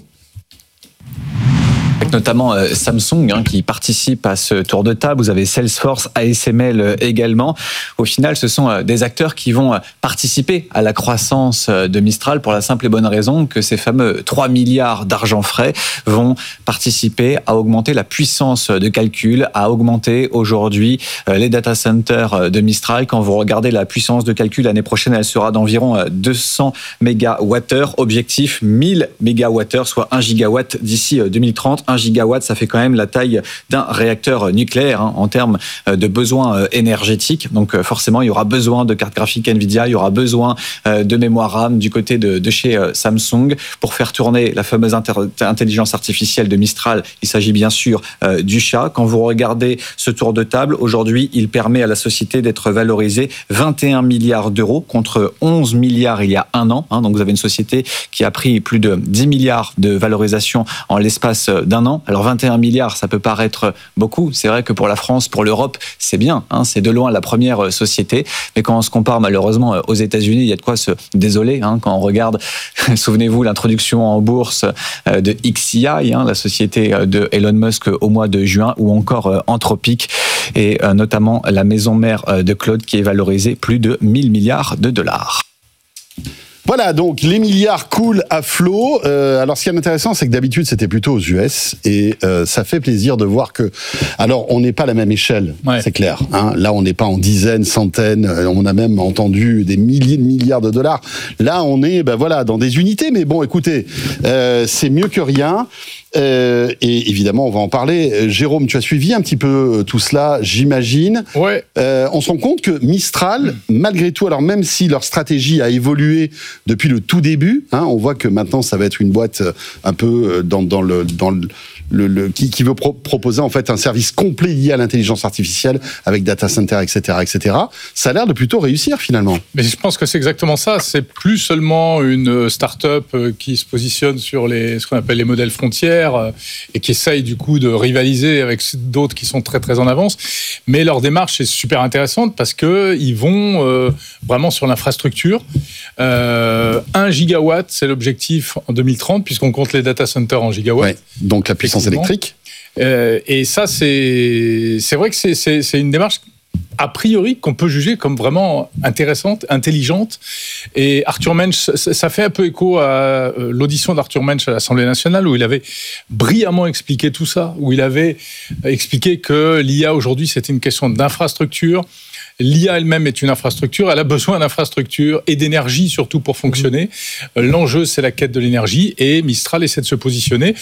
Notamment euh, Samsung hein, qui participe à ce tour de table. Vous avez Salesforce, A S M L euh, également. Au final, ce sont euh, des acteurs qui vont euh, participer à la croissance euh, de Mistral pour la simple et bonne raison que ces fameux trois milliards d'argent frais vont participer à augmenter la puissance de calcul, à augmenter aujourd'hui euh, les data centers de Mistral. Quand vous regardez la puissance de calcul, l'année prochaine, elle sera d'environ euh, deux cents mégawattheures. Objectif mille mégawattheures, soit un gigawatt d'ici euh, deux mille trente. un gigawatt, ça fait quand même la taille d'un réacteur nucléaire hein, en termes de besoins énergétiques. Donc forcément, il y aura besoin de cartes graphiques Nvidia, il y aura besoin de mémoire RAM du côté de, de chez Samsung pour faire tourner la fameuse inter- intelligence artificielle de Mistral. Il s'agit bien sûr euh, du chat. Quand vous regardez ce tour de table, aujourd'hui, il permet à la société d'être valorisée vingt et un milliards d'euros contre onze milliards il y a un an. Hein. Donc vous avez une société qui a pris plus de dix milliards de valorisation en l'espace d'un an. Alors vingt et un milliards, ça peut paraître beaucoup. C'est vrai que pour la France, pour l'Europe, c'est bien. Hein, c'est de loin la première société. Mais quand on se compare malheureusement aux États-Unis, il y a de quoi se désoler. Hein, quand on regarde, souvenez-vous, l'introduction en bourse de X I I, hein, la société de Elon Musk au mois de juin, ou encore Anthropic, et notamment la maison mère de Claude qui est valorisée plus de mille milliards de dollars. Voilà, donc les milliards coulent à flot. Euh, alors, ce qui est intéressant, c'est que d'habitude, c'était plutôt aux U S, et euh, ça fait plaisir de voir que... Alors, on n'est pas à la même échelle, ouais. C'est clair. Hein. Là, on n'est pas en dizaines, centaines, on a même entendu des milliers de milliards de dollars. Là, on est ben voilà, dans des unités, mais bon, écoutez, euh, c'est mieux que rien. Euh, et évidemment, on va en parler. Jérôme, tu as suivi un petit peu tout cela, j'imagine. Ouais. Euh, on se rend compte que Mistral, mmh. malgré tout, alors même si leur stratégie a évolué depuis le tout début, hein, on voit que maintenant, ça va être une boîte un peu dans, dans le... Dans le Le, le, qui, qui veut pro- proposer en fait un service complet lié à l'intelligence artificielle avec data center, et cetera, et cetera. Ça a l'air de plutôt réussir finalement. Mais je pense que c'est exactement ça. C'est plus seulement une start-up qui se positionne sur les, ce qu'on appelle les modèles frontières et qui essaye du coup de rivaliser avec d'autres qui sont très très en avance. Mais leur démarche est super intéressante parce que ils vont euh, vraiment sur l'infrastructure. Euh, un gigawatt, c'est l'objectif en deux mille trente puisqu'on compte les data centers en gigawatts. Ouais, donc la puissance électrique. Euh, et ça, c'est, c'est vrai que c'est, c'est, c'est une démarche a priori qu'on peut juger comme vraiment intéressante, intelligente. Et Arthur Mensch, ça fait un peu écho à l'audition d'Arthur Mensch à l'Assemblée nationale où il avait brillamment expliqué tout ça, où il avait expliqué que l'I A aujourd'hui, c'était une question d'infrastructure. L'I A elle-même est une infrastructure, elle a besoin d'infrastructure et d'énergie surtout pour fonctionner. Mmh. L'enjeu, c'est la quête de l'énergie et Mistral essaie de se positionner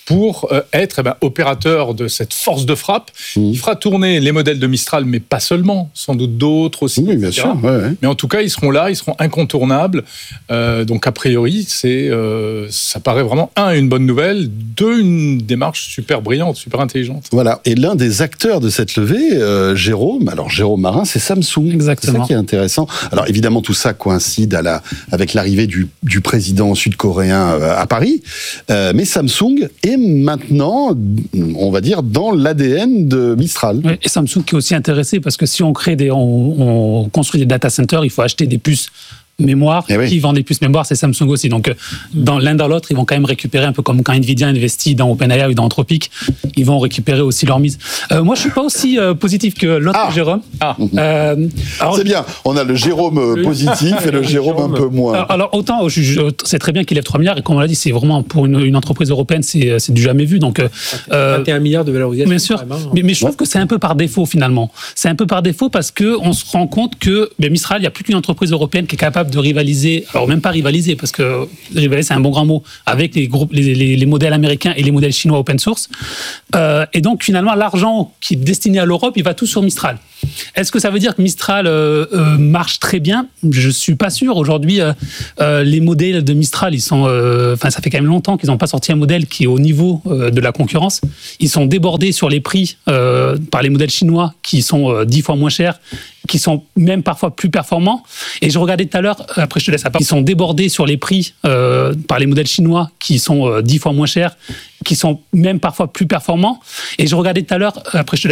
pour euh, être eh ben, opérateur de cette force de frappe. Mmh. Il fera tourner les modèles de Mistral, mais pas seulement, sans doute d'autres aussi. Oui, bien sûr. Ouais, ouais. Mais en tout cas, ils seront là, ils seront incontournables. Euh, donc, a priori, c'est, euh, ça paraît vraiment, un, une bonne nouvelle, deux, une démarche super brillante, super intelligente. Voilà. Et l'un des acteurs de cette levée, euh, Jérôme, alors Jérôme Marin, c'est Samsung. Exactement. C'est ça qui est intéressant. Alors, évidemment, tout ça coïncide à la, avec l'arrivée du, du président sud-coréen euh, à Paris. Euh, mais Samsung est maintenant, on va dire, dans l'A D N de Mistral. Oui, et Samsung qui est aussi intéressé parce que si on crée des, on, on construit des data centers, il faut acheter des puces mémoire. Eh oui. Qui vend des puces mémoire, c'est Samsung aussi. Donc, dans l'un dans l'autre, ils vont quand même récupérer un peu comme quand Nvidia investit dans OpenAI ou dans Anthropic, ils vont récupérer aussi leur mise. Euh, moi, je suis pas aussi euh, positif que l'autre ah. Jérôme. Ah. Euh, alors, c'est bien. On a le Jérôme le... positif et le Jérôme, Jérôme un peu moins. Alors, alors autant, je, je, c'est très bien qu'il lève trois milliards et comme on l'a dit, c'est vraiment pour une, une entreprise européenne, c'est, c'est du jamais vu. Donc, euh, vingt et un milliards de valorisation. Bien sûr. Mais, mais je trouve ouais. que c'est un peu par défaut finalement. C'est un peu par défaut parce que on se rend compte que ben, Mistral, il n'y a plus qu'une entreprise européenne qui est capable de rivaliser. Alors même pas rivaliser, parce que rivaliser c'est un bon grand mot, avec les, groupes, les, les, les modèles américains et les modèles chinois open source. Euh, et donc finalement, l'argent qui est destiné à l'Europe, il va tout sur Mistral. Est-ce que ça veut dire que Mistral euh, euh, marche très bien ? Je ne suis pas sûr. Aujourd'hui, euh, euh, les modèles de Mistral, ils sont, euh, enfin, ça fait quand même longtemps qu'ils n'ont pas sorti un modèle qui est au niveau euh, de la concurrence. Ils sont débordés sur les prix euh, par les modèles chinois qui sont euh, dix fois moins chers, qui sont même parfois plus performants. Et je regardais tout à l'heure, après je te laisse la parole, ils sont débordés sur les prix euh, par les modèles chinois qui sont euh, dix fois moins chers, qui sont même parfois plus performants. Et je regardais tout à l'heure, après je te laisse